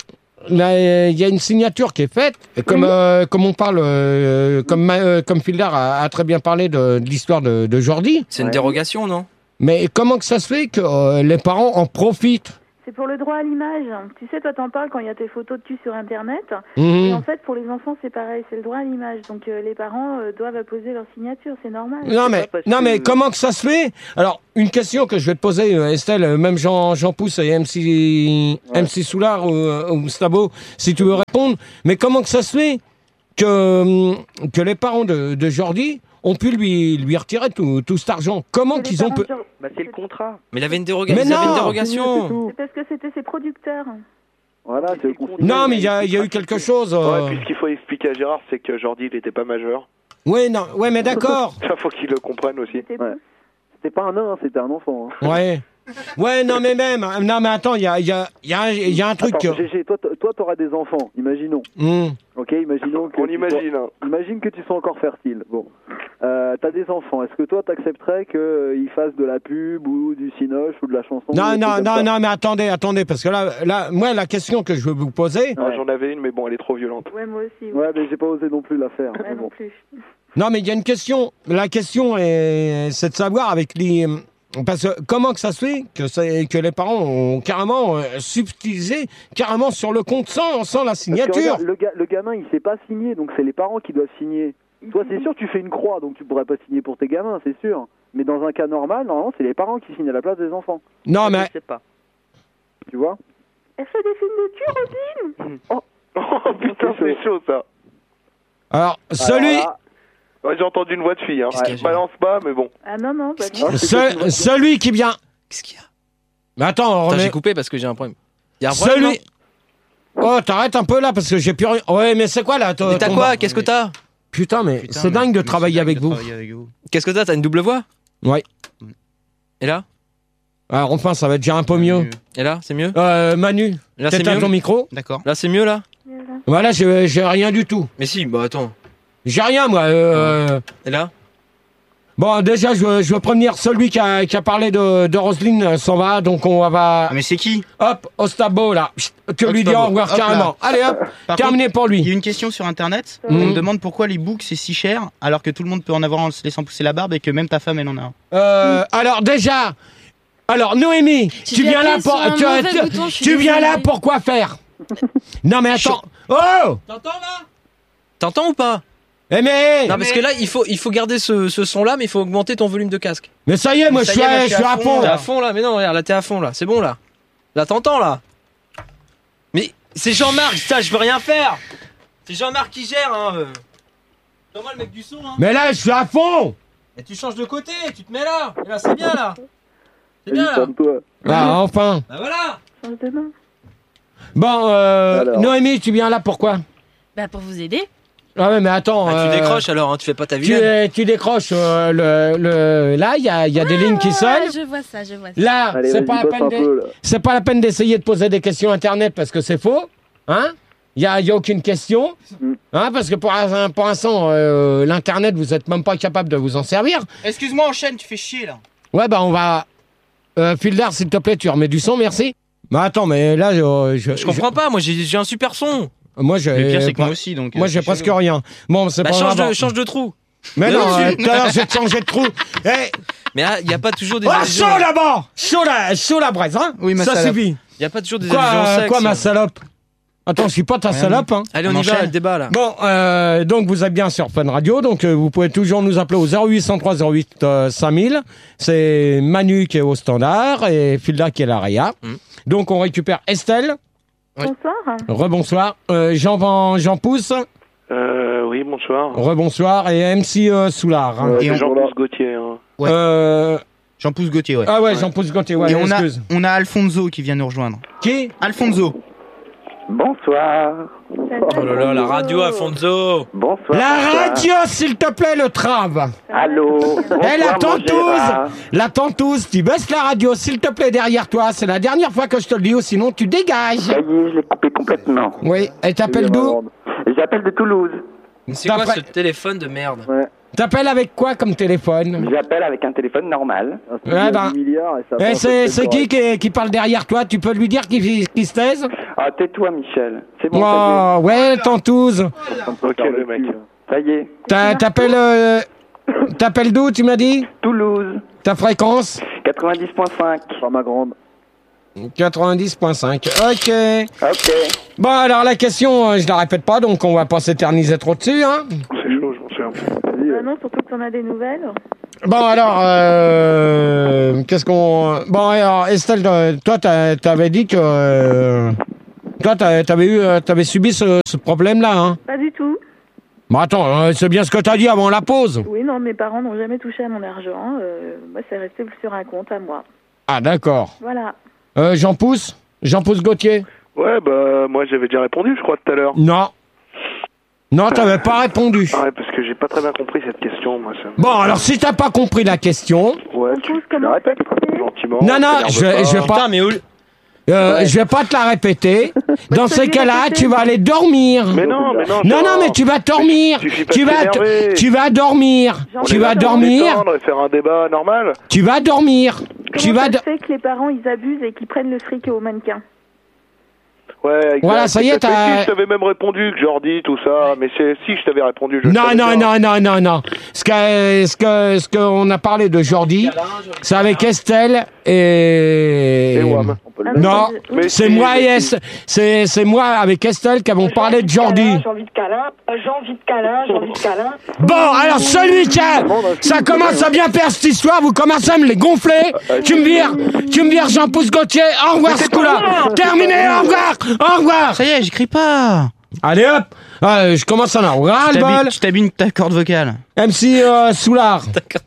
là, il y a une signature qui est faite, et comme, euh, comme on parle, euh, comme, ma- euh, comme Fildar a, a très bien parlé de, de l'histoire de, de Jordi. C'est une dérogation, non? Mais comment que ça se fait que euh, les parents en profitent? C'est pour le droit à l'image. Tu sais, toi, t'en parles quand il y a tes photos dessus sur Internet. Mhm. Et en fait, pour les enfants, c'est pareil, c'est le droit à l'image. Donc, euh, les parents euh, doivent apposer leur signature, c'est normal. Non mais, non mais comment que ça se fait? Alors, une question que je vais te poser, euh, Estelle, euh, même Jean, Jean Pousse et M C, M C Soulard ou, euh, ou Stabo, si tu veux répondre, mais comment que ça se fait que, hum, que les parents de, de Jordi ont pu lui, lui retirer tout, tout cet argent? Comment qu'ils ont pu... Bah, c'est le contrat. Mais il avait une, déroga... Mais il avait non une dérogation. C'est parce que c'était ses producteurs. Voilà, c'est le contrat. Non, mais il y a, il y a eu quelque chose... euh, Ouais, puis ce qu'il faut expliquer à Gérard, c'est que Jordi, il était pas majeur. Ouais, non, ouais, mais d'accord. Ça, faut qu'il le comprenne aussi. Ouais. C'était pas un nain, c'était un enfant. Hein. Ouais. Ouais, non, mais même... Non, mais attends, il y a, il y, a, il y, a, un- il y a un truc... Attends, que- G G, toi, t- toi, t'auras des enfants, imaginons. Hum. Ok, imaginons que. On tu imagine, sois- hein. Imagine que tu sois encore fertile. Bon. Euh, t'as des enfants. Est-ce que toi, t'accepterais qu'ils fassent de la pub ou du cinoche ou de la chanson? Non, ou des non, trucs comme non, ça non, mais attendez, attendez, parce que là, là, moi, la question que je veux vous poser... Ah, j'en avais une, mais bon, elle est trop violente. Ouais, moi aussi. Ouais, mais j'ai pas osé non plus la faire. Ouais, mais non bon. plus. Non, mais il y a une question. La question, est, c'est de savoir avec les... Parce que comment que ça se fait que, c'est- que les parents ont carrément euh, subtilisé carrément sur le compte sans, sans la Parce que signature? regarde, le, ga- le gamin, il sait pas signer, donc c'est les parents qui doivent signer. Toi, c'est sûr, tu fais une croix, donc tu pourrais pas signer pour tes gamins, c'est sûr. Mais dans un cas normal, normalement, c'est les parents qui signent à la place des enfants. Non, mais... Je sais pas. Tu vois? Elle fait des films de cul, Rosine. Oh, Oh putain, c'est chaud ça. Alors, celui... Alors là, Ouais, j'ai entendu une voix de fille, hein. Qu'est-ce qu'il y a, Je balance pas, mais bon. Ah non, non, bah non. hein, c'est ce- celui qui vient... Qu'est-ce qu'il y a? Mais attends, on Attends, remet- j'ai coupé parce que j'ai un problème. Il y a un problème, Celui... Oh, t'arrêtes un peu là, parce que j'ai plus rien... Ouais, mais c'est quoi là ton- non? Mais t'as ton- quoi? Qu'est-ce que t'as? Putain, mais Putain, c'est mais- dingue de mais travailler c'est avec dingue de vous. travailler avec vous. Qu'est-ce que t'as? T'as une double voix? Ouais. Et là? Alors enfin, ça va être déjà un peu mieux. Et là, c'est mieux? Euh, Manu, Là, c'est t'éteins mieux? ton micro. D'accord. Là, c'est mieux, là? Voilà, j'ai j'ai rien du tout. Mais si, bah attends. J'ai rien, moi. Euh... Et là? Bon, déjà, je veux, je veux prévenir celui qui a, qui a parlé de, de Roselyne euh, s'en va, donc on va... Ah, mais c'est qui? Hop, Ostabo, là. Chut, tu lui dis Ostabo. au revoir Hop là. carrément. Allez, hop, Par terminé contre, pour Il y lui. a une question sur internet. Mhm. On me demande pourquoi les boucs c'est si cher alors que tout le monde peut en avoir en se laissant pousser la barbe et que même ta femme elle en a un. Euh, alors, déjà... Alors, Noémie, J'ai tu viens là appuyé pour... sur un Tu, mauvais tu- bouton, je suis tu viens là désolée. pour quoi faire? Non, mais attends. Oh! T'entends, là? T'entends ou pas? Eh mais... Non, parce que là, il faut, il faut garder ce, ce son-là, mais il faut augmenter ton volume de casque. Mais ça y est, moi, je Ça suis y est, à, là, je suis à fond. T'es là. à fond, là? Mais non, regarde, là, t'es à fond, là. C'est bon, là. Là, t'entends, là? Mais c'est Jean-Marc, ça, je veux rien faire. C'est Jean-Marc qui gère, hein. euh. C'est moi le mec du son, hein. Mais là, je suis à fond. Et tu changes de côté, tu te mets là. Et là, c'est bien, là. C'est bien, là. calme-toi. Ah, enfin. Bah voilà. Change de main. Bon, euh, Alors. Noémie, tu viens là pourquoi? Bah, pour vous aider. Ah ouais, mais attends. Ah, tu euh, décroches alors, hein, tu fais pas ta Tu, vilaine. euh, tu décroches euh, le, le... Là, il y a, il y a des lignes qui Ah, sonnent. je vois ça, je vois ça. Là, Allez, c'est vas-y, pas, la bosse peine un de- peu, là. c'est pas la peine d'essayer de poser des questions Internet parce que c'est faux. Hein? Il n'y a, il y a aucune question. Mm. Hein, parce que pour, un- pour l'instant, euh, l'Internet, vous êtes même pas capable de vous en servir. Excuse-moi, enchaîne, tu fais chier là. Ouais, bah on va... Euh, Fildar, s'il te plaît, tu remets du son, merci. Bah attends, mais là, je... Je, Je comprends pas, moi j'ai j'ai un super son. Moi, j'ai... Le pire c'est que moi aussi donc. Moi, euh, j'ai c'est presque chelou. rien. Bon, c'est Bah pas change grave. de, change de trou. Mais Mais non, non, euh, tu- tout à l'heure, je vais te changer de trou. Eh, Mais il y a pas toujours des oh, allusions. chaud là-bas! Chaud la, chaud la braise, hein? Oui, ma ça salope. suffit. Il y a pas toujours des Quoi, allusions euh, sexes. quoi, ma salope? Attends, je suis pas ta Rien salope, hein? Allez, on, On y va, enchaîne le débat là. Bon, euh, donc vous êtes bien sur Fun Radio, donc euh, vous pouvez toujours nous appeler au zéro huit cent trois zéro huit euh, cinq mille. C'est Manu qui est au standard et Filda qui est la Réa. Mm. Donc on récupère Estelle. Oui. Bonsoir. Rebonsoir. Euh, Jean Van, Jean Pousse. Euh, oui, bonsoir. Rebonsoir. Et M C euh, Soulard. Euh, Et Et on- Jean-Pousse Gauthier. Hein. Ouais. Euh, J'en pousse Gauthier, ouais. ah ouais, Jean Pousse Gauthier, ouais, Et on a, excuse. on a Alfonso qui vient nous rejoindre. Qui? Alfonso. Bonsoir. Oh là là, la radio Alfonso. Bonsoir. La bonsoir. radio, s'il te plaît, le trave. Allô. Eh, la Bonsoir, mon tentouse Gérard. La tentouse, tu baisses la radio, s'il te plaît, derrière toi. C'est la dernière fois que je te le dis, ou sinon tu dégages. Ça y est, je l'ai coupé complètement. Oui, et t'appelles d'où? J'appelle de Toulouse. C'est quoi D'après- ce téléphone de merde? Ouais. T'appelles avec quoi comme téléphone? J'appelle avec un téléphone normal. Ouais, ben. Eh, c'est c'est qui, qui qui parle derrière toi? Tu peux lui dire qu'il qu'il se taise? Ah, tais-toi, Michel. C'est bon, Oh, ouais, tantouze. Ok, le mec. ça y est. T'a- T'appelles euh, t'appelles d'où, tu m'as dit? Toulouse. Ta fréquence? quatre-vingt-dix virgule cinq. Par ma grande. quatre-vingt-dix virgule cinq. Ok. Ok. Bon, alors la question, euh, je la répète pas, donc on va pas s'éterniser trop dessus, hein. C'est chaud, je m'en souviens plus. Bah non, surtout que t'en as des nouvelles. Bon, alors, euh, qu'est-ce qu'on... Bon, alors, Estelle, euh, toi, t'as- t'avais dit que... euh, toi, t'as- t'avais eu, euh, t'avais subi ce, ce problème-là, hein. Pas du tout. Bon, attends, euh, c'est bien ce que t'as dit avant la pause. Oui, non, mes parents n'ont jamais touché à mon argent. Euh, moi, c'est resté sur un compte à moi. Ah, d'accord. Voilà. Euh, Jean Pousse Jean Pousse Gauthier? Ouais, bah, moi j'avais déjà répondu, je crois, tout à l'heure. Non. Non, t'avais pas répondu. Ah ouais, parce que j'ai pas très bien compris cette question, moi. Ça... me- Bon, alors, si t'as pas compris la question... Ouais, tu, tu la répètes gentiment. Non, non, t'énerve je, je vais pas... Putain, mais au- Euh, Je vais pas te la répéter. Dans ces cas-là, tu vas aller dormir. Mais non, mais non. Non, genre, non, mais tu vas dormir. suffit pas Tu de vas, s'énerver. tu vas dormir. On Tu est vas là pour dormir. détendre et faire un débat normal. Tu vas dormir. Tu Comment vas. ça do- se fait que les parents, ils abusent et qu'ils prennent le fric aux mannequins? Ouais, exact. Voilà, ça y est, Mais t'as- si, je t'avais même répondu que Jordi, tout ça. Mais c'est si je t'avais répondu, je le Non, savais non, bien. non, non, non, non. Ce que, ce que, ce qu'on a parlé de Jordi, c'est avec Estelle et. Et Wam. Non, Mais c'est si, moi et mais Es- c'est c'est moi avec Estelle qui avons parlé de Jordi. J'ai envie de câlin, j'ai envie de câlin, j'ai envie de câlin. Bon, alors celui qui a... Ça commence à bien faire cette histoire, vous commencez à me les gonfler. Tu me vires, tu me vires Jean-Pousse Gauthier, au revoir ce coup-là. Terminé, au revoir, au revoir. Ça y est, j'écris pas. Allez hop, ah, je commence à en avoir Tu ras le t'habilles- bol. Tu t'habilles ta corde vocale. M C euh, Soulard.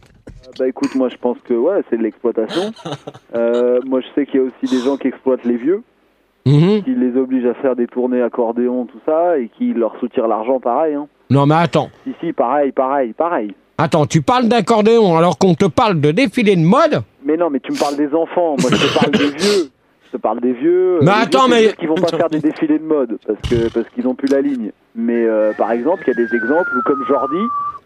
Bah écoute, moi je pense que ouais, c'est de l'exploitation. Euh, moi je sais qu'il y a aussi des gens qui exploitent les vieux, Mhm. qui les obligent à faire des tournées accordéon, tout ça, et qui leur soutirent l'argent pareil. Hein. Non mais attends, Si, si, pareil, pareil, pareil. attends, tu parles d'accordéon alors qu'on te parle de défilé de mode? Mais non, mais tu me parles des enfants, moi je te parle des vieux. Je te parle des vieux. Mais Les vieux, attends, c'est mais- sûr qu'ils vont pas faire des défilés de mode parce que parce qu'ils ont plus la ligne. Mais euh, par exemple, il y a des exemples où comme Jordi,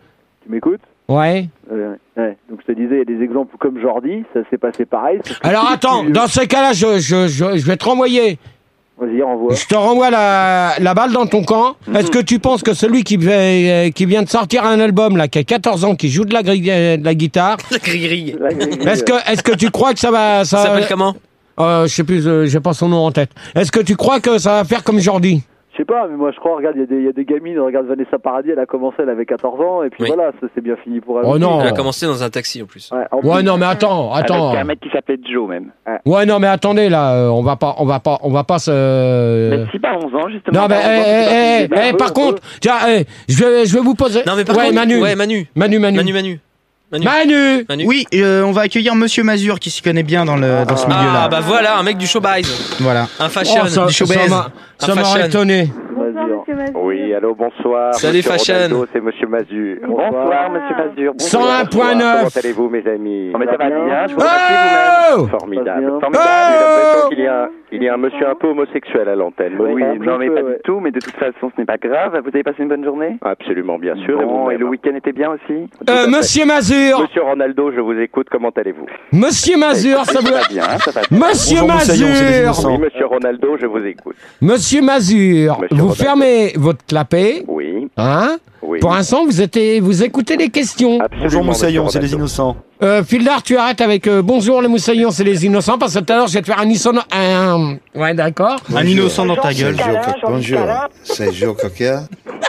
tu m'écoutes? Ouais. Euh, ouais. Donc je te disais, il y a des exemples où comme Jordi, ça s'est passé pareil. sauf que Alors c'est les attends, plus vieux. dans ces cas-là, je, je, je, je vais te renvoyer. Vas-y, renvoie. Je te renvoie la, la balle dans ton camp. Est-ce que tu penses que celui qui, va- qui vient de sortir un album, là, qui a quatorze ans, qui joue de la, gri- de la guitare, La grille. La grille. est-ce que, est-ce que tu crois que ça va... Ça, Ça s'appelle comment? euh, Je sais plus, euh, j'ai pas son nom en tête. Est-ce que tu crois que ça va faire comme Jordi? Je sais pas, mais moi je crois, regarde, il y, a des- il y a des gamines, regarde Vanessa Paradis, elle a commencé, elle avait quatorze ans, et puis Oui. voilà, ça c'est bien fini pour elle. Oh aussi. non. Elle a commencé dans un taxi en plus. Ouais, en Ouais, plus- non, mais attends, attends. Avec un mec qui s'appelait Joe même. Ouais, non, mais attendez, là, euh, on va pas, on va pas, on va pas se... Mais si pas onze ans justement. Non, mais, pas eh, onze ans, c'est pas eh, fini. eh, eh, par contre, tiens, eh, je vais, je vais vous poser... Non mais par ouais, contre, Manu. ouais Manu, Manu, Manu. Manu, Manu, Manu. Manu. Manu. Oui, euh, on va accueillir Monsieur Mazur qui s'y connaît bien dans, le, dans ce milieu-là. Ah bah voilà, un mec du showbiz, Voilà. un fashion, Oh, ça, du showbiz, ça m'a- ça un m'aurait fashion. étonné. Bonsoir, monsieur Mazur. Oui, allô, bonsoir. Salut, Monsieur Fashion. Ronaldo, c'est Monsieur Mazur. Bonsoir, Monsieur Mazur. cent un Bonsoir. point neuf. Comment allez-vous, mes amis? mais ça va bien, je vous remercie Oh vous-même. Formidable. Ça va bien. Formidable. Oh J'ai l'impression qu'il y a, il y a un monsieur un peu homosexuel à l'antenne. Oui, Bon, un non, mais peu, pas ouais. du tout, mais de toute façon, ce n'est pas grave. Vous avez passé une bonne journée? Absolument, bien sûr. Bon, et, et le week-end était bien aussi? Tout à Euh, fait. Monsieur Mazur. Monsieur Ronaldo, je vous écoute. Comment allez-vous? Monsieur Mazur, ça Ça vous... va bien, ça va bien. Monsieur Bonjour, Moussaillon, c'est les Mazur. innocents. Oui, monsieur Ronaldo, je vous écoute. Monsieur Mazur, Monsieur vous Ronaldo. fermez votre clapet, Oui, hein? oui. Pour l'instant, vous êtes, vous écoutez les questions. Absolument, Bonjour Moussaillon, monsieur c'est les Ronaldo. innocents. Euh, Fildar, tu arrêtes avec euh, bonjour les moussaillons, c'est les innocents, parce que tout à l'heure, je vais te faire un innocent... Un... Ouais, d'accord. Un innocent dans ta gueule. Câlin, j'ai envie de câlin. c'est Joe Cocker.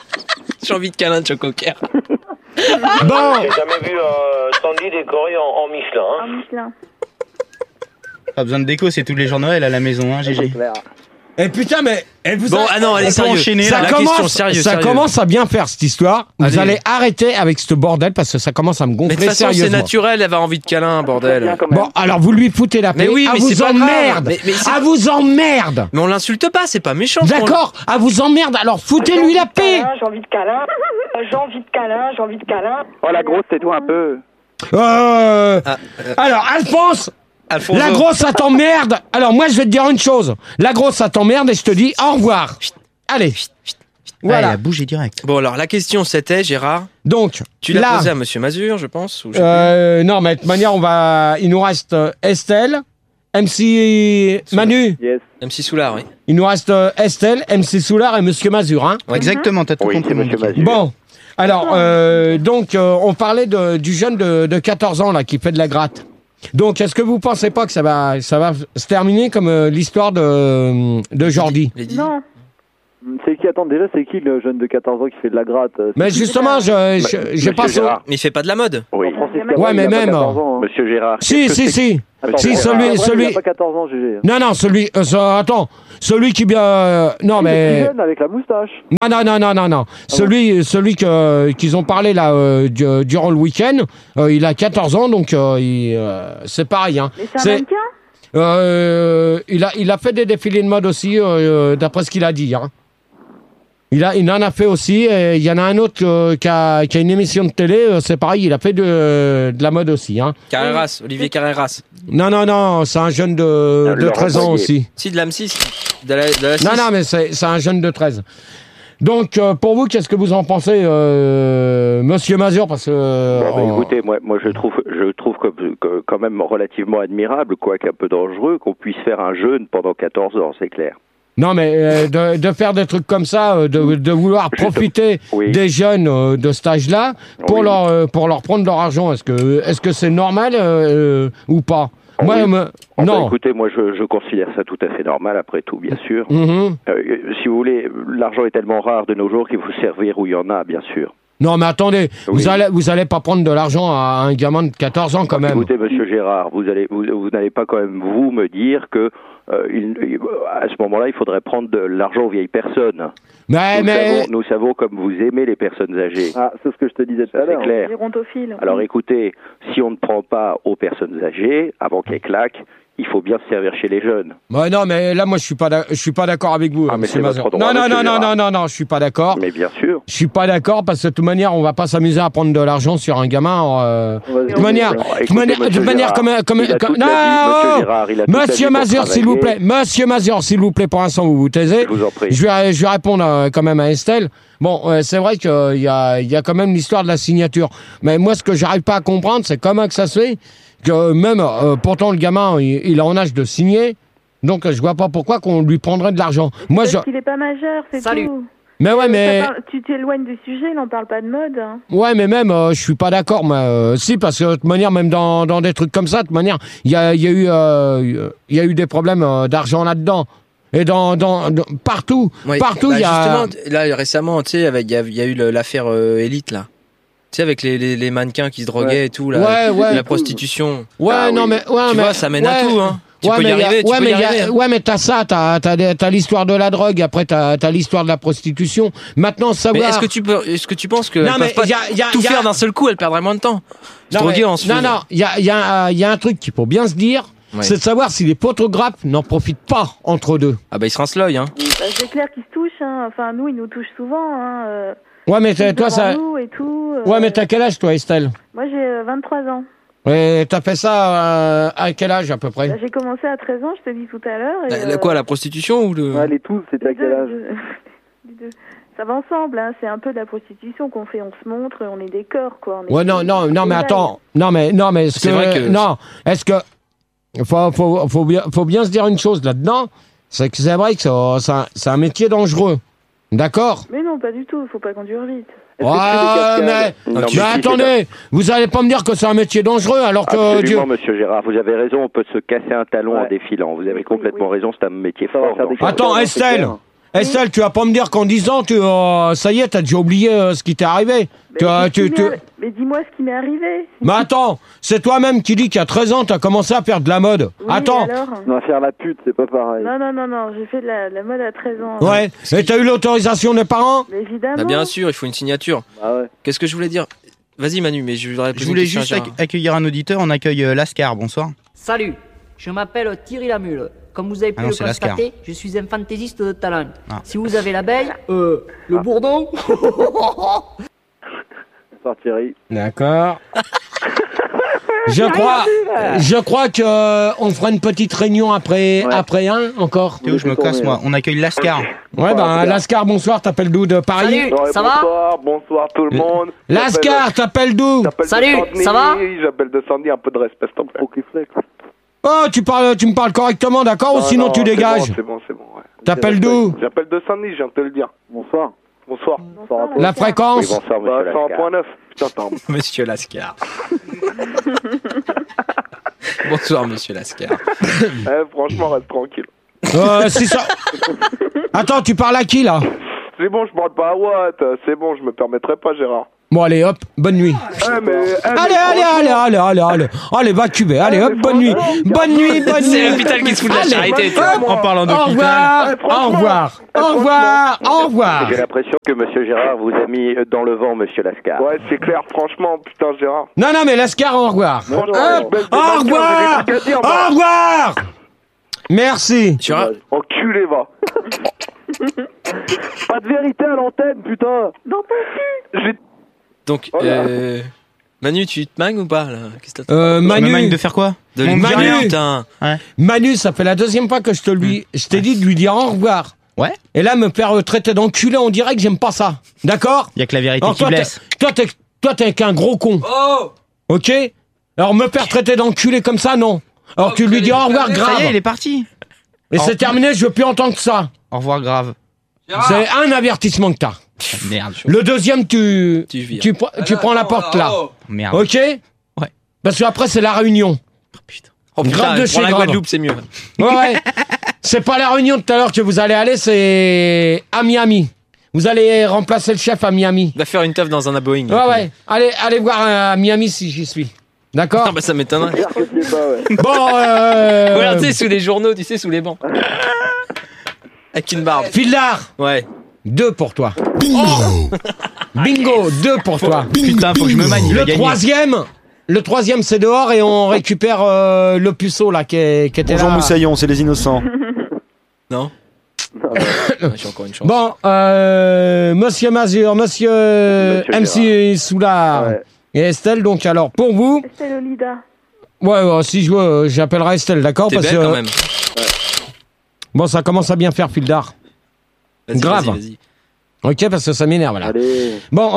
J'ai envie de câlin de Chocoker. Bon, J'ai jamais vu euh, Sandy décoré en, en Michelin. Un Hein. Michelin. Pas besoin de déco, c'est tous les jours Noël à la maison, hein, C'est Gégé. clair. et putain, mais... Et vous Bon, a- ah non, allez, On peut sérieux. enchaîner, ça La commence, question, sérieux, ça sérieux. commence à bien faire cette histoire. Vous Allez. allez arrêter avec ce bordel parce que ça commence à me Mais de gonfler toute façon, c'est sérieusement. naturel, elle a envie de câlin, bordel. Bon, alors vous lui foutez la paix. Mais oui, à mais vous c'est pas grave. emmerde. Mais- mais c'est- À vous emmerde. Mais on l'insulte pas, c'est pas méchant. ce qu'on- D'accord, à vous emmerde. Alors foutez-lui la paix. J'ai envie de câlin, j'ai envie de câlin, j'ai envie de câlin. Oh, la grosse, tais-toi un peu. Euh... Ah, euh, Alors, Alphonse, Alfonso. la grosse, ça t'emmerde. Alors, moi, je vais te dire une chose. La grosse, ça t'emmerde et je te dis au revoir. Allez. Voilà. Ouais, il a bougé direct. Bon, alors la question c'était, Gérard. Donc, tu l'as là, posée à Monsieur Mazur, je pense. Ou je sais euh, non, mais de toute manière, on va. Il nous reste euh, Estelle, M C Manu. Yes. M C Soulard, oui. Il nous reste euh, Estelle, M C Soulard et Monsieur Mazur, hein. Ouais. Exactement, t'as tout Oui, compris. c'est Monsieur Mazur. Bon. Alors, euh, donc, euh, on parlait de, du jeune de, de quatorze ans là qui fait de la gratte. Donc, est-ce que vous pensez pas que ça va, ça va se terminer comme euh, l'histoire de, de Jordi? Non. C'est qui, attends, déjà, c'est qui le jeune de quatorze ans qui fait de la gratte? Mais justement, je, je, j'ai pas son... Mais il fait pas de la mode. Oui. Ouais, mais même... Monsieur Gérard. Si, qu'est-ce si, que c'est- si. Attends, Si, Gérard, celui... Abraham, celui... Il a pas quatorze ans, G G. Non, non, celui... euh, ça- attends. Celui qui bien... euh, non, Il est mais... plus jeune avec la moustache. Non, non, non, non, non, non. Celui, celui que, qu'ils ont parlé là euh, du- durant le week-end, euh, il a quatorze ans, donc euh, il, euh, c'est pareil. Hein. Mais c'est un mannequin? Euh, il, a, il a fait des défilés de mode aussi, euh, d'après ce qu'il a dit. Hein. Il, a, il en a fait aussi. Et il y en a un autre euh, qui, a, qui a une émission de télé, euh, c'est pareil, il a fait de, de la mode aussi. Hein. Carreras, Olivier Carreras. Non, non, non, c'est un jeune de, de treize ans aussi. Si, de l'A M six. De la, de la Non, non, mais c'est, c'est un jeune de treize. Donc, euh, pour vous, qu'est-ce que vous en pensez, euh, Monsieur Mazur, parce que... euh, Bon, bah, on- écoutez, moi, moi je trouve, je trouve que, que quand même relativement admirable, quoique un peu dangereux, qu'on puisse faire un jeûne pendant quatorze ans, c'est clair. Non, mais euh, de, de faire des trucs comme ça, euh, de, de vouloir profiter Oui. des jeunes euh, de cet âge-là pour, Oui. leur, euh, pour leur prendre leur argent, est-ce que est-ce que c'est normal euh, ou pas? Moi, Oui. me- Enfin, non. écoutez, moi je, je considère ça tout à fait normal, après tout, bien sûr. Mhm. Euh, si vous voulez, l'argent est tellement rare de nos jours qu'il faut servir où il y en a, bien sûr. Non, mais attendez, Oui. vous allez vous allez pas prendre de l'argent à un gamin de quatorze ans quand même. Écoutez, Monsieur Gérard, vous allez, vous, vous n'allez pas quand même vous me dire que euh, il- il- à ce moment-là, il faudrait prendre de l'argent aux vieilles personnes. Mais, nous, mais... savons, nous savons comme vous aimez les personnes âgées. Ah, c'est ce que je te disais tout à C'est l'heure. clair. Gérontophile. Alors écoutez, si on ne prend pas aux personnes âgées, avant qu'elles claquent, il faut bien se servir chez les jeunes. Ouais, non, mais là, moi, je suis pas, d'ac- je suis pas d'accord avec vous, Ah, mais Monsieur c'est votre Mazur. droit, Non, non, Monsieur non, non, Gérard. non, non, non, je suis pas d'accord. Mais bien sûr. Je suis pas d'accord parce que de toute manière, on va pas s'amuser à prendre de l'argent sur un gamin. Euh, de toute manière, de toute Écoutez, manière, de Monsieur toute manière, Gérard, comme, comme, il a comme- toute la vie, Monsieur non, Gérard, il a toute la vie Monsieur pour Mazur, s'il vous plaît, travailler. Monsieur Mazur, s'il vous plaît, pour l'instant, vous vous taisez. Je vous en prie. Je vais, je vais répondre euh, quand même à Estelle. Bon, euh, c'est vrai qu'il y a, il y a quand même l'histoire de la signature. Mais moi, ce que j'arrive pas à comprendre, c'est comment que ça se fait que même, euh, pourtant, le gamin, il, il est en âge de signer. Donc, euh, je vois pas pourquoi qu'on lui prendrait de l'argent. Moi, je... Parce qu'il est pas majeur, c'est tout. Mais ouais, mais... Ça parle- Tu t'éloignes du sujet, il n'en parle pas de mode. hein. Ouais, mais même, euh, je suis pas d'accord, moi. Euh, si, parce que de toute manière, même dans, dans des trucs comme ça, de toute manière, il y a, il y a eu, euh, il y a eu des problèmes euh, d'argent là-dedans. Et dans, dans, dans- partout, Ouais, partout, il bah, y a. Justement, t- là, récemment, tu sais, avec- il y, a- il y a eu le- l'affaire euh, Elite, là. Tu sais, avec les, les, les mannequins qui se droguaient Ouais. et tout, là. Ouais, ouais. La prostitution. Ouais, Ah non, oui. mais, ouais, Tu mais, vois, ça mène ouais. à tout, hein. Tu Ouais, peux y mais y a- arriver, tu ouais, peux mais y y a- arriver. hein. ouais, mais t'as ça, t'as, t'as, des- t'as l'histoire de la drogue, après t'as, t'as l'histoire de la prostitution. Maintenant, Mais savoir. est-ce que tu peux, est-ce que tu penses qu'elles Non, mais peuvent pas y a- y a- tout y a- faire d'un seul coup, elles perdraient moins de temps? Se Non, droguer mais- en se non, faisant- non, il y a, il y, a, il y a un truc qu'il faut bien se dire, Ouais. c'est de savoir si les photographes n'en profitent pas entre deux. Ah bah ils se rincent l'œil, hein. Bah, c'est clair qu'ils se touchent. Hein. Enfin, nous, ils nous touchent souvent. Hein. euh, Ouais, mais t'as- ils toi, devant ça. nous et tout, euh. Ouais, mais t'as quel âge, toi, Estelle? Moi, j'ai euh, vingt-trois ans. Et t'as fait ça euh, à quel âge, à peu près? Bah, j'ai commencé à treize ans, je te dis tout à l'heure. et, La- la- euh, quoi, la prostitution ou le... Ouais, les tous, c'était à quel âge? les deux. Ça va ensemble, hein. C'est un peu de la prostitution qu'on fait. On se montre, on est des corps, quoi. On est Ouais, non, non, non, mais attends. Non, mais, non, mais est-ce C'est que. vrai que- Non, est-ce que. Faut, faut, faut, bien, faut bien se dire une chose là-dedans, c'est que c'est vrai que c'est c'est un, c'est un métier dangereux. D'accord? Mais non, pas du tout. Faut pas conduire vite. Ouais, mais, Non, mais mais si, attendez, vous allez pas me dire que c'est un métier dangereux alors que Absolument, Dieu. Monsieur Gérard, vous avez raison, on peut se casser un talon en défilant. Vous avez complètement raison, c'est un métier fort. donc. Attends, Estelle, Estelle, tu vas pas me dire qu'en dix ans, tu, euh, ça y est, t'as déjà oublié euh, ce qui t'est arrivé. Tu, euh, Mais, tu, qu'est-ce qui tu- m'est- mais dis-moi ce qui m'est arrivé. Mais attends, c'est toi-même qui dis qu'à treize ans, t'as commencé à faire de la mode. Oui, attends. alors On va faire la pute, c'est pas pareil. Non, non, non, non. J'ai fait de la, de la mode à treize ans. Ouais. Et t'as eu l'autorisation des parents? Mais évidemment. Bah bien sûr, il faut une signature. Ah ouais. Qu'est-ce que je voulais dire? Vas-y Manu, mais je voudrais Je voulais juste ac- accueillir un auditeur, on accueille euh, Lascar, bonsoir. Salut, je m'appelle Thierry Lamule. Comme vous avez pu Ah non, le c'est Lascar. constater, je suis un fantaisiste de talent. Ah. Si vous avez l'abeille, euh, le bourdon. Bonsoir Thierry. D'accord. Je crois, je crois que euh, on fera une petite réunion après, ouais. après un encore. Théo, je me casse moi. On accueille Lascar. Ouais, bah Lascar, bonsoir. T'appelles d'où de Paris? Salut, ouais, ça bonsoir, va bonsoir tout le monde. Lascar, t'appelles d'où? Salut, ça va? J'appelle de Sandy, un peu de respect, s'il te plaît. Oh, tu parles, tu me parles correctement, d'accord? Ou sinon non, tu dégages? C'est bon, c'est bon, ouais. T'appelles d'où? J'appelle de Sandy, je viens de te le dire. Bonsoir. Bonsoir. Bonsoir. La fréquence? Oui, bonsoir, monsieur bah, cent point neuf. Putain, t'en... Monsieur Lascar. Bonsoir, monsieur Lascar. eh, franchement, reste tranquille. Euh, c'est ça. Attends, tu parles à qui, là? C'est bon, je parle pas à Watt. C'est bon, je me permettrai pas, Gérard. Bon, allez, hop, bonne nuit. Eh, mais, eh, allez, allez, allez, allez, allez, allez, allez, va cuber, allez, hop, bonne nuit. Bonne nuit, bonne nuit. C'est l'hôpital qui se fout de la charité. En parlant d'hôpital. Au revoir, au revoir, au revoir, au revoir. J'ai l'impression que monsieur Gérard vous a mis dans le vent, monsieur Lascar. Ouais, c'est clair, franchement, putain, Gérard. Non, non, mais Lascar, au revoir. Hop, au revoir, au revoir. Merci. Tu vois, enculé, va. Pas de vérité à l'antenne, putain. Dans ton cul. J'ai... Donc, euh... Manu, tu te mangues ou pas là? Qu'est-ce que euh, Manu, Manu de faire quoi? De lui Manu, dire, putain. Ouais. Manu, ça fait la deuxième fois que je te lui, je t'ai dit de lui dire au revoir. Ouais. Et là, me faire traiter d'enculé, on dirait que j'aime pas ça. D'accord? Il y a que la vérité Alors, qui toi, blesse. T'es, toi, t'es, toi, t'es qu'un gros con. Oh! Ok? Alors, me faire traiter d'enculé comme ça, non. Alors, oh, tu lui dis au revoir grave. Ça y est, il est parti. Et c'est terminé, je veux plus entendre ça. Au revoir grave. C'est un avertissement que t'as. Merde. Le deuxième, tu, tu, tu, tu, tu prends la porte là. Oh. Merde. Ok? Ouais. Parce qu'après, c'est la réunion. Oh putain. Oh putain, grave de chez la grave. Guadeloupe, c'est mieux. Ouais, ouais. C'est pas la réunion de tout à l'heure que vous allez aller, c'est à Miami. Vous allez remplacer le chef à Miami. Va faire une teuf dans un Boeing. Ouais, ouais. Allez, allez voir à Miami si j'y suis. D'accord? Ah bah ça m'étonnerait. Bon, euh... Voilà, tu sais, sous les journaux, tu sais, sous les bancs. Avec une barbe. Fildar. Ouais. Deux pour toi. Bingo. Oh Bingo, deux pour toi. Putain, faut que je me manie. Le troisième, le troisième, c'est dehors et on récupère euh, le puceau là qui, est, qui était Bonjour là. Moussaillon, c'est les innocents. Non. J'ai encore une chance. Bon, euh, Monsieur Mazur, Monsieur, monsieur M C Soulard ouais. et Estelle. Donc alors pour vous. Estelle Olida. Ouais, ouais, si je veux, j'appellerai Estelle, d'accord? T'es parce belle que quand même. Ouais. Bon, ça commence à bien faire, Fildar. Vas-y, grave. Vas-y, vas-y. Ok, parce que ça m'énerve là. Allez. Bon,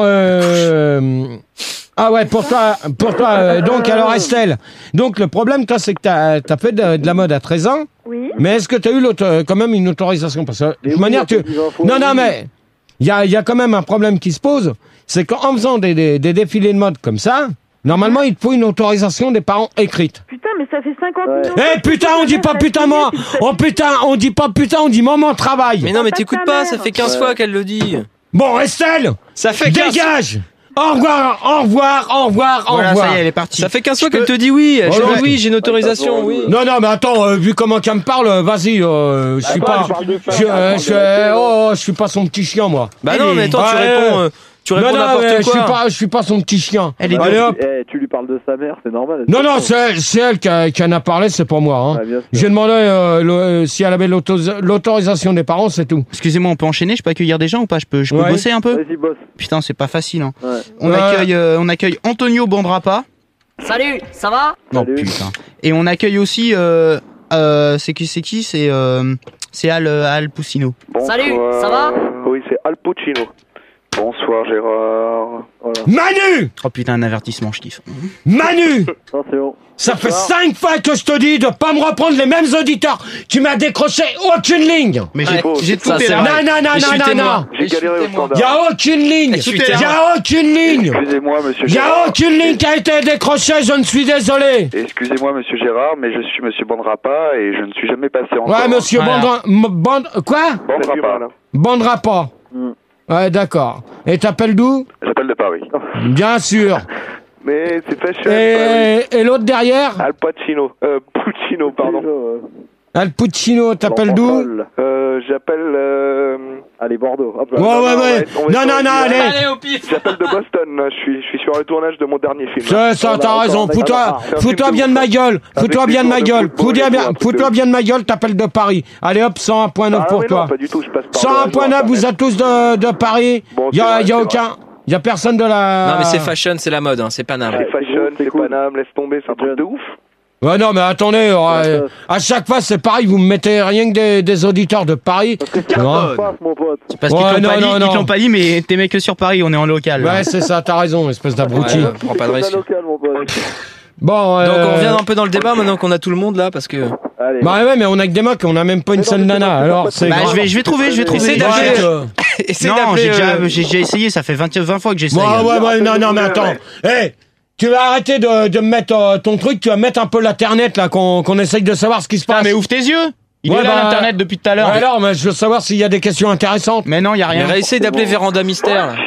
euh... ah ouais, pour toi, pour toi. Euh, donc alors Estelle, donc le problème toi, c'est que t'as as fait de, de la mode à treize ans. Oui. Mais est-ce que t'as eu quand même une autorisation? Parce que de toute oui, manière, tu. Non, non, mais il y a, y a quand même un problème qui se pose, c'est qu'en faisant des, des, des défilés de mode comme ça. Normalement, il te faut une autorisation des parents écrite. Putain, mais ça fait cinquante ouais. millions. Eh putain, on dit pas putain moi. Oh putain, on dit pas putain, on dit maman travaille. Mais non, mais t'écoutes pas, ça fait quinze ouais. fois qu'elle le dit. Bon, Estelle, ça fait quinze... dégage. Au revoir, au revoir, au revoir, au voilà, revoir. Ça y est, elle est partie. Ça fait quinze fois qu'elle te dit oui. Elle oh, dit oui, j'ai une autorisation, oui. Non, non, mais attends, euh, vu comment qu'elle me parle, vas-y, euh, je suis pas, je, euh, je, oh, je suis pas son petit chien, moi. Bah non, mais attends, tu réponds. Euh, Tu réponds non, non, n'importe quoi. Je suis pas, je suis pas son petit chien. Elle est Allez, hop. Eh, tu lui parles de sa mère, c'est normal. Non, non, c'est, c'est elle qui, a, qui en a parlé, c'est pas moi. Hein. Ouais, j'ai demandé euh, le, si elle avait l'autorisation des parents, c'est tout. Excusez-moi, on peut enchaîner? Je peux accueillir des gens ou pas? Je peux, je peux ouais. bosser un peu? Vas-y, bosse. Putain, c'est pas facile. Hein. Ouais. On, ouais. accueille, euh, on accueille Antonio Bandrapa. Salut, ça va? Non, Salut. putain. Et on accueille aussi. Euh, euh, c'est qui? C'est qui? C'est euh, c'est Al, Al Poucino. Bonsoir. Salut, ça va? Oui, c'est Al Puccino. Bonsoir Gérard. Voilà. Manu! Oh putain, un avertissement, je kiffe. Manu! Non, c'est bon. Ça fait cinq fois que je te dis de pas me reprendre les mêmes auditeurs. Tu m'as décroché aucune ligne. Mais j'ai, ouais, j'ai tout fait. Non, non, non, non, non, non. J'ai galéré au standard. Y a aucune ligne. Y a aucune ligne. Excusez-moi, monsieur Gérard. Y a aucune ligne qui a été décrochée, je ne suis désolé. Excusez-moi, monsieur Gérard, mais je suis monsieur Bandrapa et je ne suis jamais passé en. Ouais, monsieur voilà. Bandra... Band... Quoi? Bandrapa. Bandrapa. Mm. Ouais, d'accord. Et t'appelles d'où? J'appelle de Paris. Bien sûr. Mais c'est fashion. Et, et l'autre derrière? Al Pacino. Euh, Puccino, pardon. Al Puccino, t'appelles d'où? Euh, j'appelle... Euh... Allez, Bordeaux. Hop, ouais, ouais, ouais. ouais. Non, non, non, allez. Allez, au pif. J'appelle de Boston, là. Je suis, je suis sur le tournage de mon dernier film. Ça, ça, t'as raison. Fous-toi, fous-toi bien de ma gueule. Fous-toi bien de ma gueule. Fous-toi bien, fous-toi bien de ma gueule, t'appelles de Paris. Allez, hop, cent un point neuf pour toi. Pas du tout, je passe par cent un point neuf, vous êtes tous de, de Paris. Il y a, y a aucun... Il y a personne de la... Non mais c'est fashion, c'est la mode, hein, c'est Paname. C'est fashion, jeune, c'est Paname, laisse tomber, c'est un truc de ouf. Ouais, non, mais attendez, euh, à chaque fois c'est pareil, vous me mettez rien que des, des auditeurs de Paris. Non. mon pote. C'est parce qu'ils Ouais, t'ont non, pas dit, non, ils non. t'ont pas dit, mais t'es mec que sur Paris, on est en local. Ouais, c'est ça, t'as raison, espèce d'abruti. Ouais, prends pas de risque. Local, mon pote. Bon, euh... Donc on revient un peu dans le débat maintenant qu'on a tout le monde là parce que. Allez. Bah ouais, mais on a que des mecs, on a même pas une seule nana, alors c'est Bah, grave. je vais, je vais trouver, je vais trouver. Essaye d'appeler. Ouais, euh, essaye non, d'appeler, j'ai déjà, euh, j'ai déjà essayé, ça fait vingt, vingt fois que j'essaye. Ouais, ouais, ouais, non, non, mais attends. Hé, tu vas arrêter de, de me mettre euh, ton truc, tu vas mettre un peu l'internet là, qu'on qu'on essaye de savoir ce qui se passe. Ah, mais ouvre tes yeux. Il Ouais, est là bah, l'internet depuis tout à l'heure. Ouais, alors, mais je veux savoir s'il y a des questions intéressantes. Mais non, il y a rien. Mais essaye d'appeler Véranda Mystère là.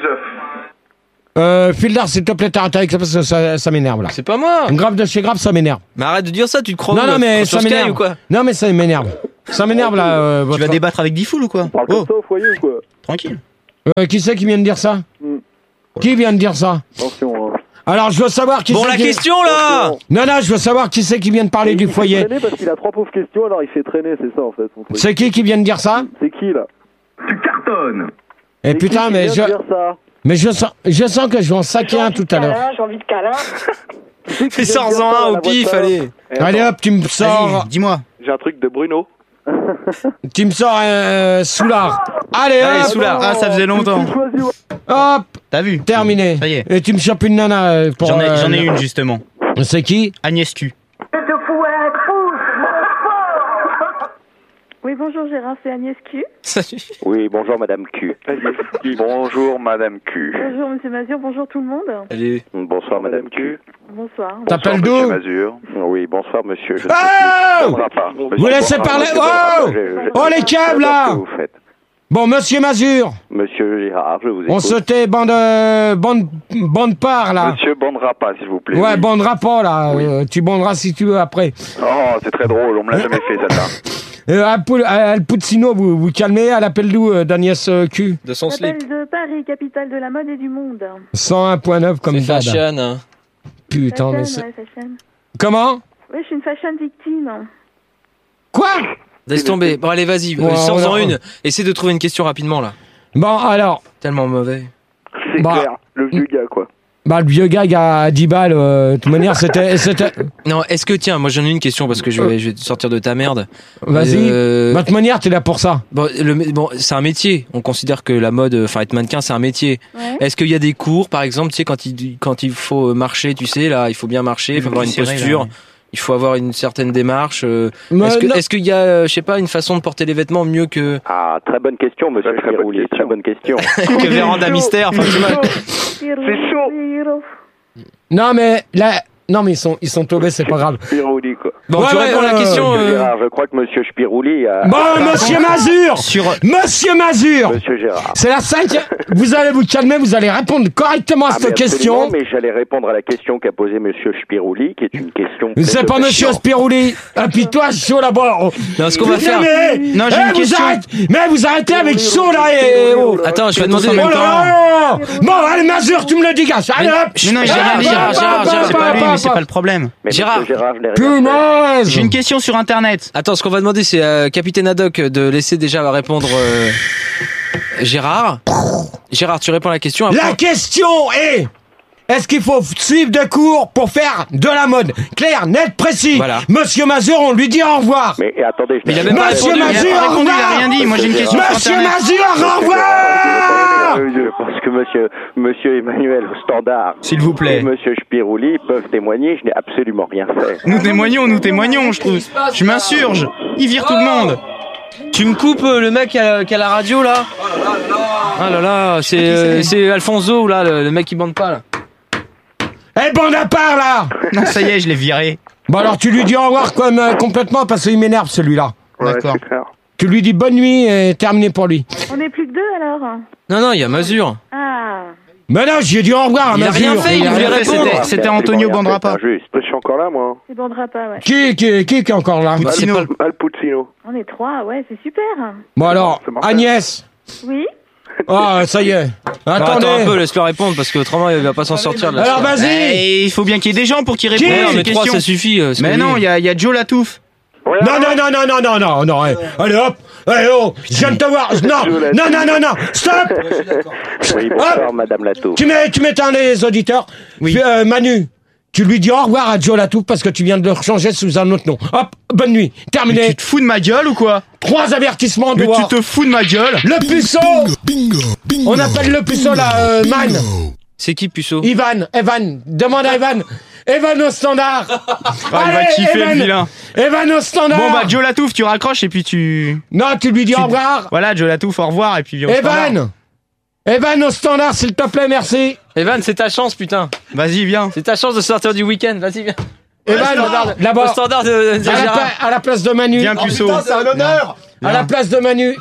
Euh, Fildar, s'il te plaît, t'arrêtes avec ça parce que ça, ça m'énerve là. C'est pas moi. Grave de chez grave, ça m'énerve. Mais arrête de dire ça, tu te crois Non, où, non, là, mais sur ça Sky m'énerve. ou quoi? Non, mais ça m'énerve. Ça m'énerve là. Euh, Tu votre- vas débattre avec Diffoul ou quoi? Parle comme ça au foyer ou quoi? Tranquille. Euh, qui c'est qui vient de dire ça? Hmm. Qui vient de dire ça? Attention, hein. Alors, je veux savoir qui Bon, c'est la qui... question là. Non, non, je veux savoir qui c'est qui vient de parler Il du fait foyer. traîner parce qu'il a trois pauvres questions, alors il fait traîner, c'est ça en fait. son truc. C'est qui qui vient de dire ça? C'est qui là? Tu cartonnes. Eh C'est putain, qui qui mais vient je... de dire ça? Mais je sens, je sens que je vais en saquer un tout à l'heure. J'ai envie de câlin. Fais sors-en un au pif, allez. Allez hop, tu me sors, Vas-y, dis-moi. J'ai un truc de Bruno. tu me sors un soulard. Allez Allez, hop, soulard. Ah, ça faisait longtemps. hop, T'as vu? terminé. Ça y est. Et tu me chopes une nana euh, pour... J'en ai, euh, j'en ai une justement. C'est qui? Agnès Q. Oui, bonjour Gérard, c'est Agnès Q. Oui, bonjour Madame Q. Bonjour Madame Q. Bonjour Monsieur Mazur, bonjour tout le monde. Allez. Bonsoir Madame Q. Bonsoir. T'appelles Monsieur d'où? Mazur. Oui, bonsoir monsieur. Je Oh ne viendra pas. Vous laissez parler. Oh Oh les câbles là. Qu'est-ce que vous faites? Bon, Monsieur Mazur, Monsieur Gérard, je vous écoute. on se tait bande, euh, bande, bande part là. Monsieur bandera pas, s'il vous plaît. Ouais, Oui. bandera pas là. Euh, tu banderas si tu veux après. Oh, c'est très drôle, on me l'a jamais fait celle-là. Euh, Al Pu- Al Puccino, vous vous calmez, elle appelle d'où euh, d'Agnès euh, Q? De son slip. J'appelle de Paris, capitale de la mode et du monde. cent un point neuf comme C'est dad. fashion. Hein. Putain, mais Fashion, c'est... ouais, fashion. Comment? Oui, je suis une fashion victime. Quoi? Laisse tomber. Bon, allez, vas-y. Ouais, Sors-en on a- une. Essaie de trouver une question rapidement là. Bon, alors, Tellement mauvais. C'est Bah. clair, le vieux gars quoi. bah, le vieux gars il a dix balles, euh, de toute manière, c'était... c'était... Non, est-ce que tiens, moi j'en ai une question parce que je vais, je vais te sortir de ta merde. Vas-y. Euh, Bah, de toute manière, t'es là pour ça. Bon, le, bon, c'est un métier. On considère que la mode, enfin être mannequin, c'est un métier. Ouais. Est-ce qu'il y a des cours, par exemple, tu sais, quand il quand il faut marcher, tu sais, là, il faut bien marcher, il faut avoir une Serré, là, posture, ouais. il faut avoir une certaine démarche. euh, Mais est-ce que non. est-ce qu'il y a, euh, je sais pas, une façon de porter les vêtements mieux que Ah, très bonne question, monsieur Très, très bonne Spirouli, question. très bonne question. Que Véranda Mystère. Enfin, tu vois. C'est chaud. Non, mais là... Non, mais ils sont, ils sont tombés, c'est pas grave. Spirouli, quoi. Bon, Ouais, tu ouais, réponds à la euh, question. Monsieur euh, Gérard, je crois que monsieur Spirouli a... Bon, Monsieur Mazur! Sur. Monsieur Mazur! Monsieur Gérard. C'est la cinquième... Vous allez vous calmer, vous allez répondre correctement à Ah, mais cette absolument, question. mais j'allais répondre à la question qu'a posée monsieur Spirouli, qui est une question... C'est pas Monsieur Spirouli. Et puis toi, chaud là-bas. Oh. Non, ce qu'on va faire. Mais, Non, j'ai eh, une vous question. arrêtez- mais vous arrêtez avec chaud là et... oh. Attends, je vais Tous demander. en Oh même là temps. là. Bon, allez, Mazur, tu me le dégages. Allez, hop. Mais non, il a rien dit. Gérard, Gérard, Gérard, C'est pas lui, mais c'est pas le problème. Mais Gérard. monsieur Gérard, je n'ai rien fait. Punaise. J'ai une question sur internet. Attends, ce qu'on va demander, c'est à Capitaine Haddock de laisser déjà répondre euh, Gérard. Gérard, tu réponds à la question. Après... La question est... Est-ce qu'il faut suivre des cours pour faire de la mode? Clair, net, précis. Voilà. Monsieur Mazur, on lui dit au revoir. Mais et attendez, je Mais il a n'ai même pas Monsieur répondu. Mazur, Il a pas au répondu, il a revoir. rien dit. Moi, j'ai une question sur Monsieur internet. Mazur, au revoir. Euh, Je pense que monsieur, monsieur Emmanuel au standard S'il vous plaît. et monsieur Spirouli peuvent témoigner, je n'ai absolument rien fait. Nous témoignons, nous témoignons, je trouve. Je m'insurge. Il vire tout le monde. Tu me coupes euh, le mec qui a, qui a la radio là. Ah là là, c'est euh, c'est Alfonso là, le, le mec qui bande pas là. Eh, bande à part là. Non, ça y est, je l'ai viré. Bon alors tu lui dis au revoir comme, euh, complètement parce qu'il m'énerve celui-là. Ouais, D'accord. c'est clair. Tu lui dis bonne nuit et terminé pour lui. On n'est plus que deux alors. Non non, il y a Mazur. Ah. Mais non, j'ai dit au revoir à Il a Mazur. rien fait, il Il a voulait rien fait, répondre. c'était- C'était Antonio Bandrapa. Juste. Je suis encore là moi. C'est Bandrapa, ouais. Qui, qui, qui, qui est encore là? Bah, c'est pas le- Al Puccino. On est trois, ouais, c'est super. Bon alors, C'est mortel. Agnès. Oui. Ah, ça y est. Attends, Attendez. attends un peu, laisse-le répondre parce que autrement il va pas s'en sortir de là. Alors vas-y. Eh, il faut bien qu'il y ait des gens pour qu'ils Qui répondent à Non ces mais trois questions. ça suffit. euh, ce Mais que non, lui- il y a, il y a Joe Latouf. Non, non, non, non, non, non, non, non, eh. Allez hop, allez oh, je viens de te voir, non, non, non, non, non, stop. Oui, bonsoir, madame Latour. Tu mets, tu m'éteins les auditeurs. Oui. Puis, euh, Manu, Tu lui dis au revoir à Joe Latouf parce que tu viens de le changer sous un autre nom. Hop, bonne nuit. Terminé. Mais tu te fous de ma gueule ou quoi? Trois avertissements Mais dehors. tu te fous de ma gueule? Le puceau. Bingo, bingo, On appelle le puceau là, euh, Man. C'est qui puceau? Ivan, Evan. Demande à Evan. Evan au standard. Ah, il va kiffer Evan. le vilain. Evan au standard. Bon bah Joe Latouf, tu raccroches et puis tu... Non, tu lui dis tu... au revoir. Voilà, Joe Latouf, au revoir et puis... Au Evan standard. Evan au standard, s'il te plaît, merci. Evan, c'est ta chance, putain. Vas-y, viens. C'est ta chance de sortir du week-end, vas-y, viens. Evan, là-bas. Au standard de, de à, la Gérard. pla- à la place de Manu. Viens, puceau. Putain, c'est un honneur. À la place de Manu.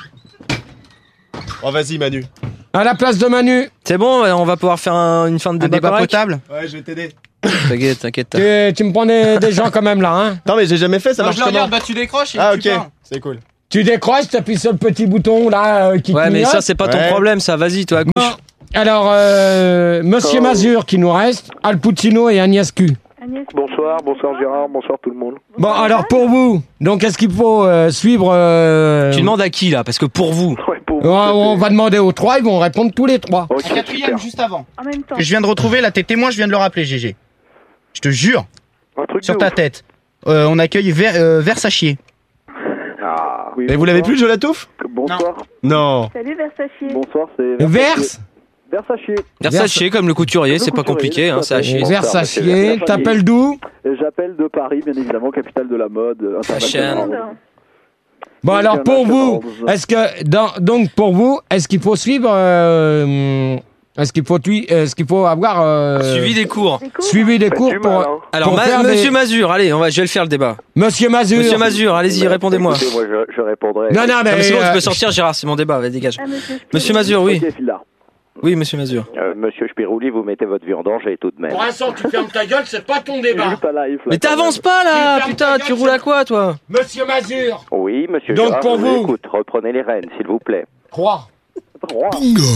Oh, vas-y, Manu. À la place de Manu. C'est bon, on va pouvoir faire un- une fin de Un débat, débat correct. potable. Ouais, je vais t'aider. T'inquiète, t'inquiète. Tu, tu me prends des, des gens quand même là, hein. Non, mais j'ai jamais fait, ça Non, marche je le comment? regarde, bah tu décroches et Ah, tu ok, pars. c'est cool. Tu décroches, t'appuies sur le petit bouton là euh, qui Ouais, mais clignote. ça, c'est pas ton Ouais. problème, ça. Vas-y, toi, à Bon, gauche. alors, euh, Monsieur Oh. Mazur qui nous reste, Al Pacino et Agnès Q. Agnès, Bonsoir, bonsoir Gérard, bonsoir tout le monde. Bon, alors pour vous, donc est-ce qu'il faut euh, suivre euh, Tu demandes à qui, là? Parce que pour vous. Ouais, pour on, on va demander aux trois, ils vont répondre tous les trois. Ok, En quatrième, super. juste avant. en même temps. Je viens de retrouver, là, tes témoins, je viens de le rappeler, G G. Je te jure, Un truc sur de ta ouf. tête. Euh, on accueille Ver, euh, Versachier. Ah, oui, Et vous l'avez bonsoir. plus, Joe Latouf? Bonsoir. Non. Salut Versachier. Bonsoir, c'est Verse Versachier. Versace comme le couturier, c'est Le pas couturier, compliqué, hein, tout à c'est à fait. chier. Bonsoir, Versace, monsieur Versace. t'appelles d'où? Et j'appelle de Paris, bien évidemment, capitale de la mode euh, internationale. Bon Oui, alors bien pour vous, nationale. est-ce que dans, donc pour vous, est-ce qu'il faut suivre, euh, est-ce qu'il faut tui- est-ce qu'il faut avoir euh, Suivi des cours. suivi des Faites cours du pour, mal, hein. Alors, pour ma- faire Monsieur des- Mazur, allez, on va, je vais le faire le débat. Monsieur Mazur. Monsieur Mazur, allez-y, répondez-moi. Écoutez, moi je, je répondrai. Non non Non, mais, mais c'est bon, tu euh, peux sortir, Gérard, c'est mon débat, vas-y, dégage. Ah, monsieur Spirou. Monsieur Mazur, oui. Ok, file là. Oui, monsieur Mazur. Euh, Monsieur Spirouli, vous mettez votre vie en danger tout de même. pour l'instant tu fermes ta gueule, c'est pas ton débat. Juste à live, là, Mais quand t'avances même. pas là, Tu putain, fermes ta tu gueule, roules à c'est- quoi, toi? Monsieur Mazur. Oui, monsieur Donc, Gérard, pour je vous. écoute. Reprenez les rênes, s'il vous plaît. Trois. Trois.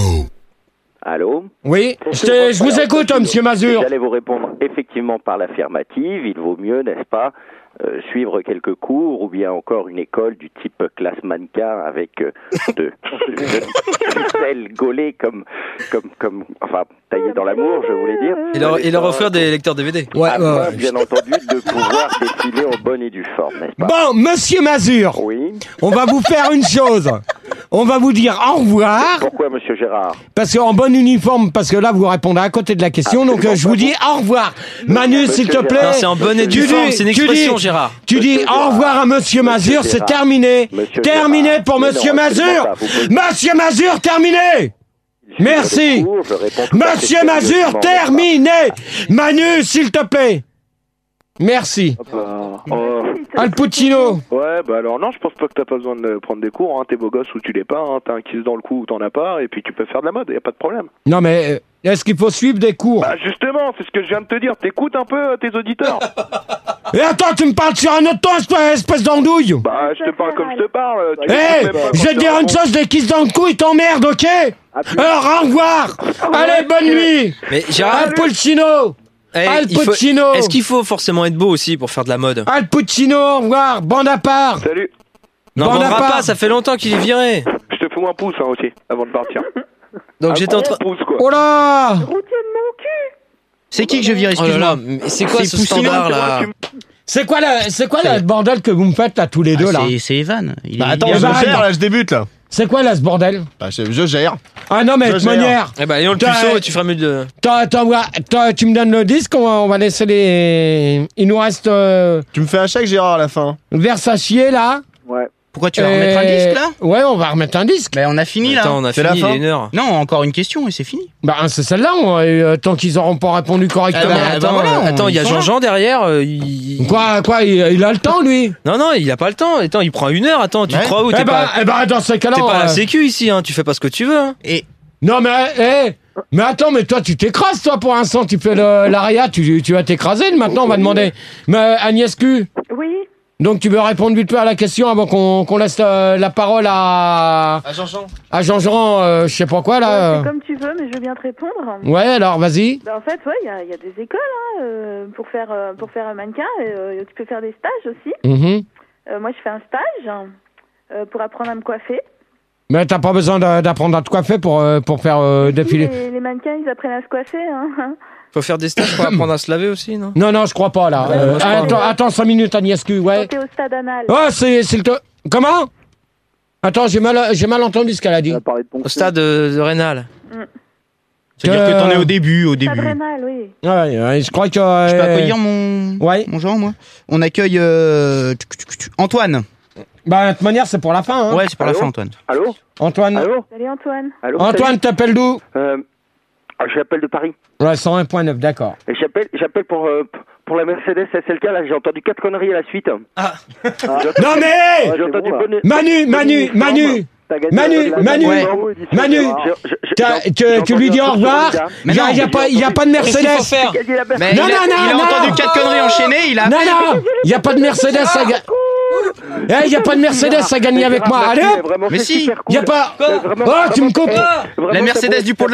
Allô? Oui, je, te- je vous écoute, hein, monsieur Mazur. J'allais vous répondre effectivement par l'affirmative. Il vaut mieux, n'est-ce pas, euh, suivre quelques cours ou bien encore une école du type classe mannequin avec euh, de, de, de ficelles gaulées comme, comme, comme, enfin, taillées dans l'amour, je voulais dire. Et leur, et leur offrir des lecteurs D V D. Ouais, Afin, ouais. bien entendu, de pouvoir défiler en bonne et due forme, n'est-ce pas? Bon, monsieur Mazur, Oui. on va vous faire une chose. On va vous dire au revoir. Pourquoi, monsieur Gérard? Parce qu'en bon uniforme, parce que là vous répondez à côté de la question, donc euh, je vous dis au revoir. Manu, s'il te plaît. Non, c'est en bonne et due Tu forme, dis- c'est une tu expression, dis- Gérard. Tu dis au revoir à monsieur Mazur, c'est Gérard. terminé. Monsieur Terminé Gérard. pour Mais monsieur non, absolument Mazur. pas. Vous pouvez- Monsieur Mazur, terminé. Je Merci. suis dans les cours, je réponds tout à fait Monsieur Mazur, sérieusement, terminé. Manu, s'il te plaît. Merci. Hop là. Oh. Al Pacino. Ouais, bah alors non, je pense pas que t'as pas besoin de prendre des cours, hein. T'es beau gosse ou tu l'es pas, hein. T'as un kiss dans le cou ou t'en as pas, et puis tu peux faire de la mode, y a pas de problème. Non mais euh, est-ce qu'il faut suivre des cours? Bah justement, c'est ce que je viens de te dire, t'écoutes un peu euh, tes auditeurs. Et attends, tu me parles sur un autre ton, espèce- espèce d'andouille. Bah je te parle comme je te parle. Tu Eh, m'écoutes même pas je quand vais te dire t'es une en chose, des kisses dans le cou, ils t'emmerdent, ok? Alors, au revoir. Allez, bonne nuit. Mais Gérard, Al Pacino. hey, Al il faut- Pacino. est-ce qu'il faut forcément être beau aussi pour faire de la mode? Al Pacino, au revoir. Bande à part. Salut. Non, Bande à vendra part. pas, ça fait longtemps qu'il est viré. Je te fous un pouce hein, aussi, avant de partir. Donc Un j'étais en gros train. pouce, quoi. Oh là. Routier de mon cul. C'est qui que je vire, Oh là excuse-moi? là, mais c'est quoi C'est ce Poussino, standard C'est moi là? qui- C'est quoi, la, c'est quoi la bordel que vous me faites là, tous les deux Ah, là? c'est- C'est Evan. Il Bah est- attends, il est- je bah, gère attends. là, je débute là. C'est quoi là ce bordel? Bah, je, je gère. Ah non, mais Je de toute gère. manière. Eh ben, ayons le T'as- puceau et tu feras mieux de. T'as- t'envoies- t'as- tu me donnes le disque, on va, on va laisser les. Il nous reste euh, Tu me fais un chèque, Gérard, à la fin. Versace là. Ouais. Pourquoi tu vas remettre un Et- disque là? Ouais, on va remettre un disque. Bah on a fini là. Attends, on a C'est fini, la fin il est une heure. Non, encore une question et c'est fini. Bah c'est celle-là, on- et, euh, tant qu'ils auront pas répondu correctement. Ah, mais bah, attends, voilà, euh, on- attends, il y a ils sont là. Jean-Jean derrière. euh, il... Quoi, quoi, il, il a le temps lui? Non, non, il a pas le temps. Attends, il prend une heure. Attends, tu Ouais. crois où? Eh T'es ben, pas, eh ben, dans ce cas-là. t'es pas à la euh, sécu ici, hein. Tu fais pas ce que tu veux. Hein. Et Non mais, eh, mais attends, mais toi tu t'écrases toi pour l'instant, tu fais le- l'aria, tu, tu vas t'écraser. Maintenant on va demander. Mais Agnès Q, Oui. donc tu veux répondre vite fait à la question avant qu'on qu'on laisse euh, la parole à À Jean-Jean. à Jean-Jean, euh, je sais pas quoi là. C'est euh. comme tu veux, mais je veux bien te répondre. Ouais, alors vas-y. Bah, en fait, ouais, il y a, il y a des écoles hein, euh, pour faire euh, pour faire un mannequin. Et, euh, tu peux faire des stages aussi. Mhm. Euh, moi, je fais un stage euh, pour apprendre à me coiffer. Mais t'as pas besoin d'a- d'apprendre à te coiffer pour euh, pour faire euh, défiler. Les, les mannequins, ils apprennent à se coiffer. Hein. Faut faire des stages pour apprendre à se laver aussi, non? Non, non, je crois pas, là. Ouais, Euh, moi, je crois, attends, ouais. attends cinq minutes, Agnès-Q, ouais. T'es au stade anal. Oh, c'est, c'est le... te- Comment? Attends, j'ai mal, j'ai mal entendu ce qu'elle a dit. Au stade de, de Rénal. C'est-à-dire que t'en es au début, au Stade début. rénal, oui. Ouais, ouais, je crois que... Je peux euh, accueillir mon, ouais. mon genre, moi. On accueille euh, tch, tch, tch, Antoine. Bah, de toute manière, c'est pour la fin, hein. Ouais, c'est pour la Allô fin, Antoine. Allô Antoine. Allô Salut Antoine. Allô Antoine, t'appelles d'où? euh, ah, J'appelle de Paris. Ouais, cent un point neuf, d'accord. Et J'appelle j'appelle pour, euh, pour la Mercedes S L K, là, j'ai entendu quatre conneries à la suite. Ah. Non mais J'ai entendu bon, bonne... Manu, Manu, Manu T'as gagné Manu, la- Manu, Ouais. Manu, Je- je- je- t'as- j'ai tu, entendu tu lui un dis au truc sur revoir. Honda. Il y a, y a pas, y a pas de Qu'est-ce qu'il faut Mercedes. faire? Qui a dit la Mercedes Mais Non, il a, non, non, il a non. entendu quatre conneries enchaînées, il a Non, appelé. non, il y a pas de Mercedes à gagner. Eh, il y a pas de Mercedes à gagner avec moi. Allez hop. Mais si. Il y a pas. Vraiment, Oh, tu me coupes. Vraiment, La c'est Mercedes bon. du pont de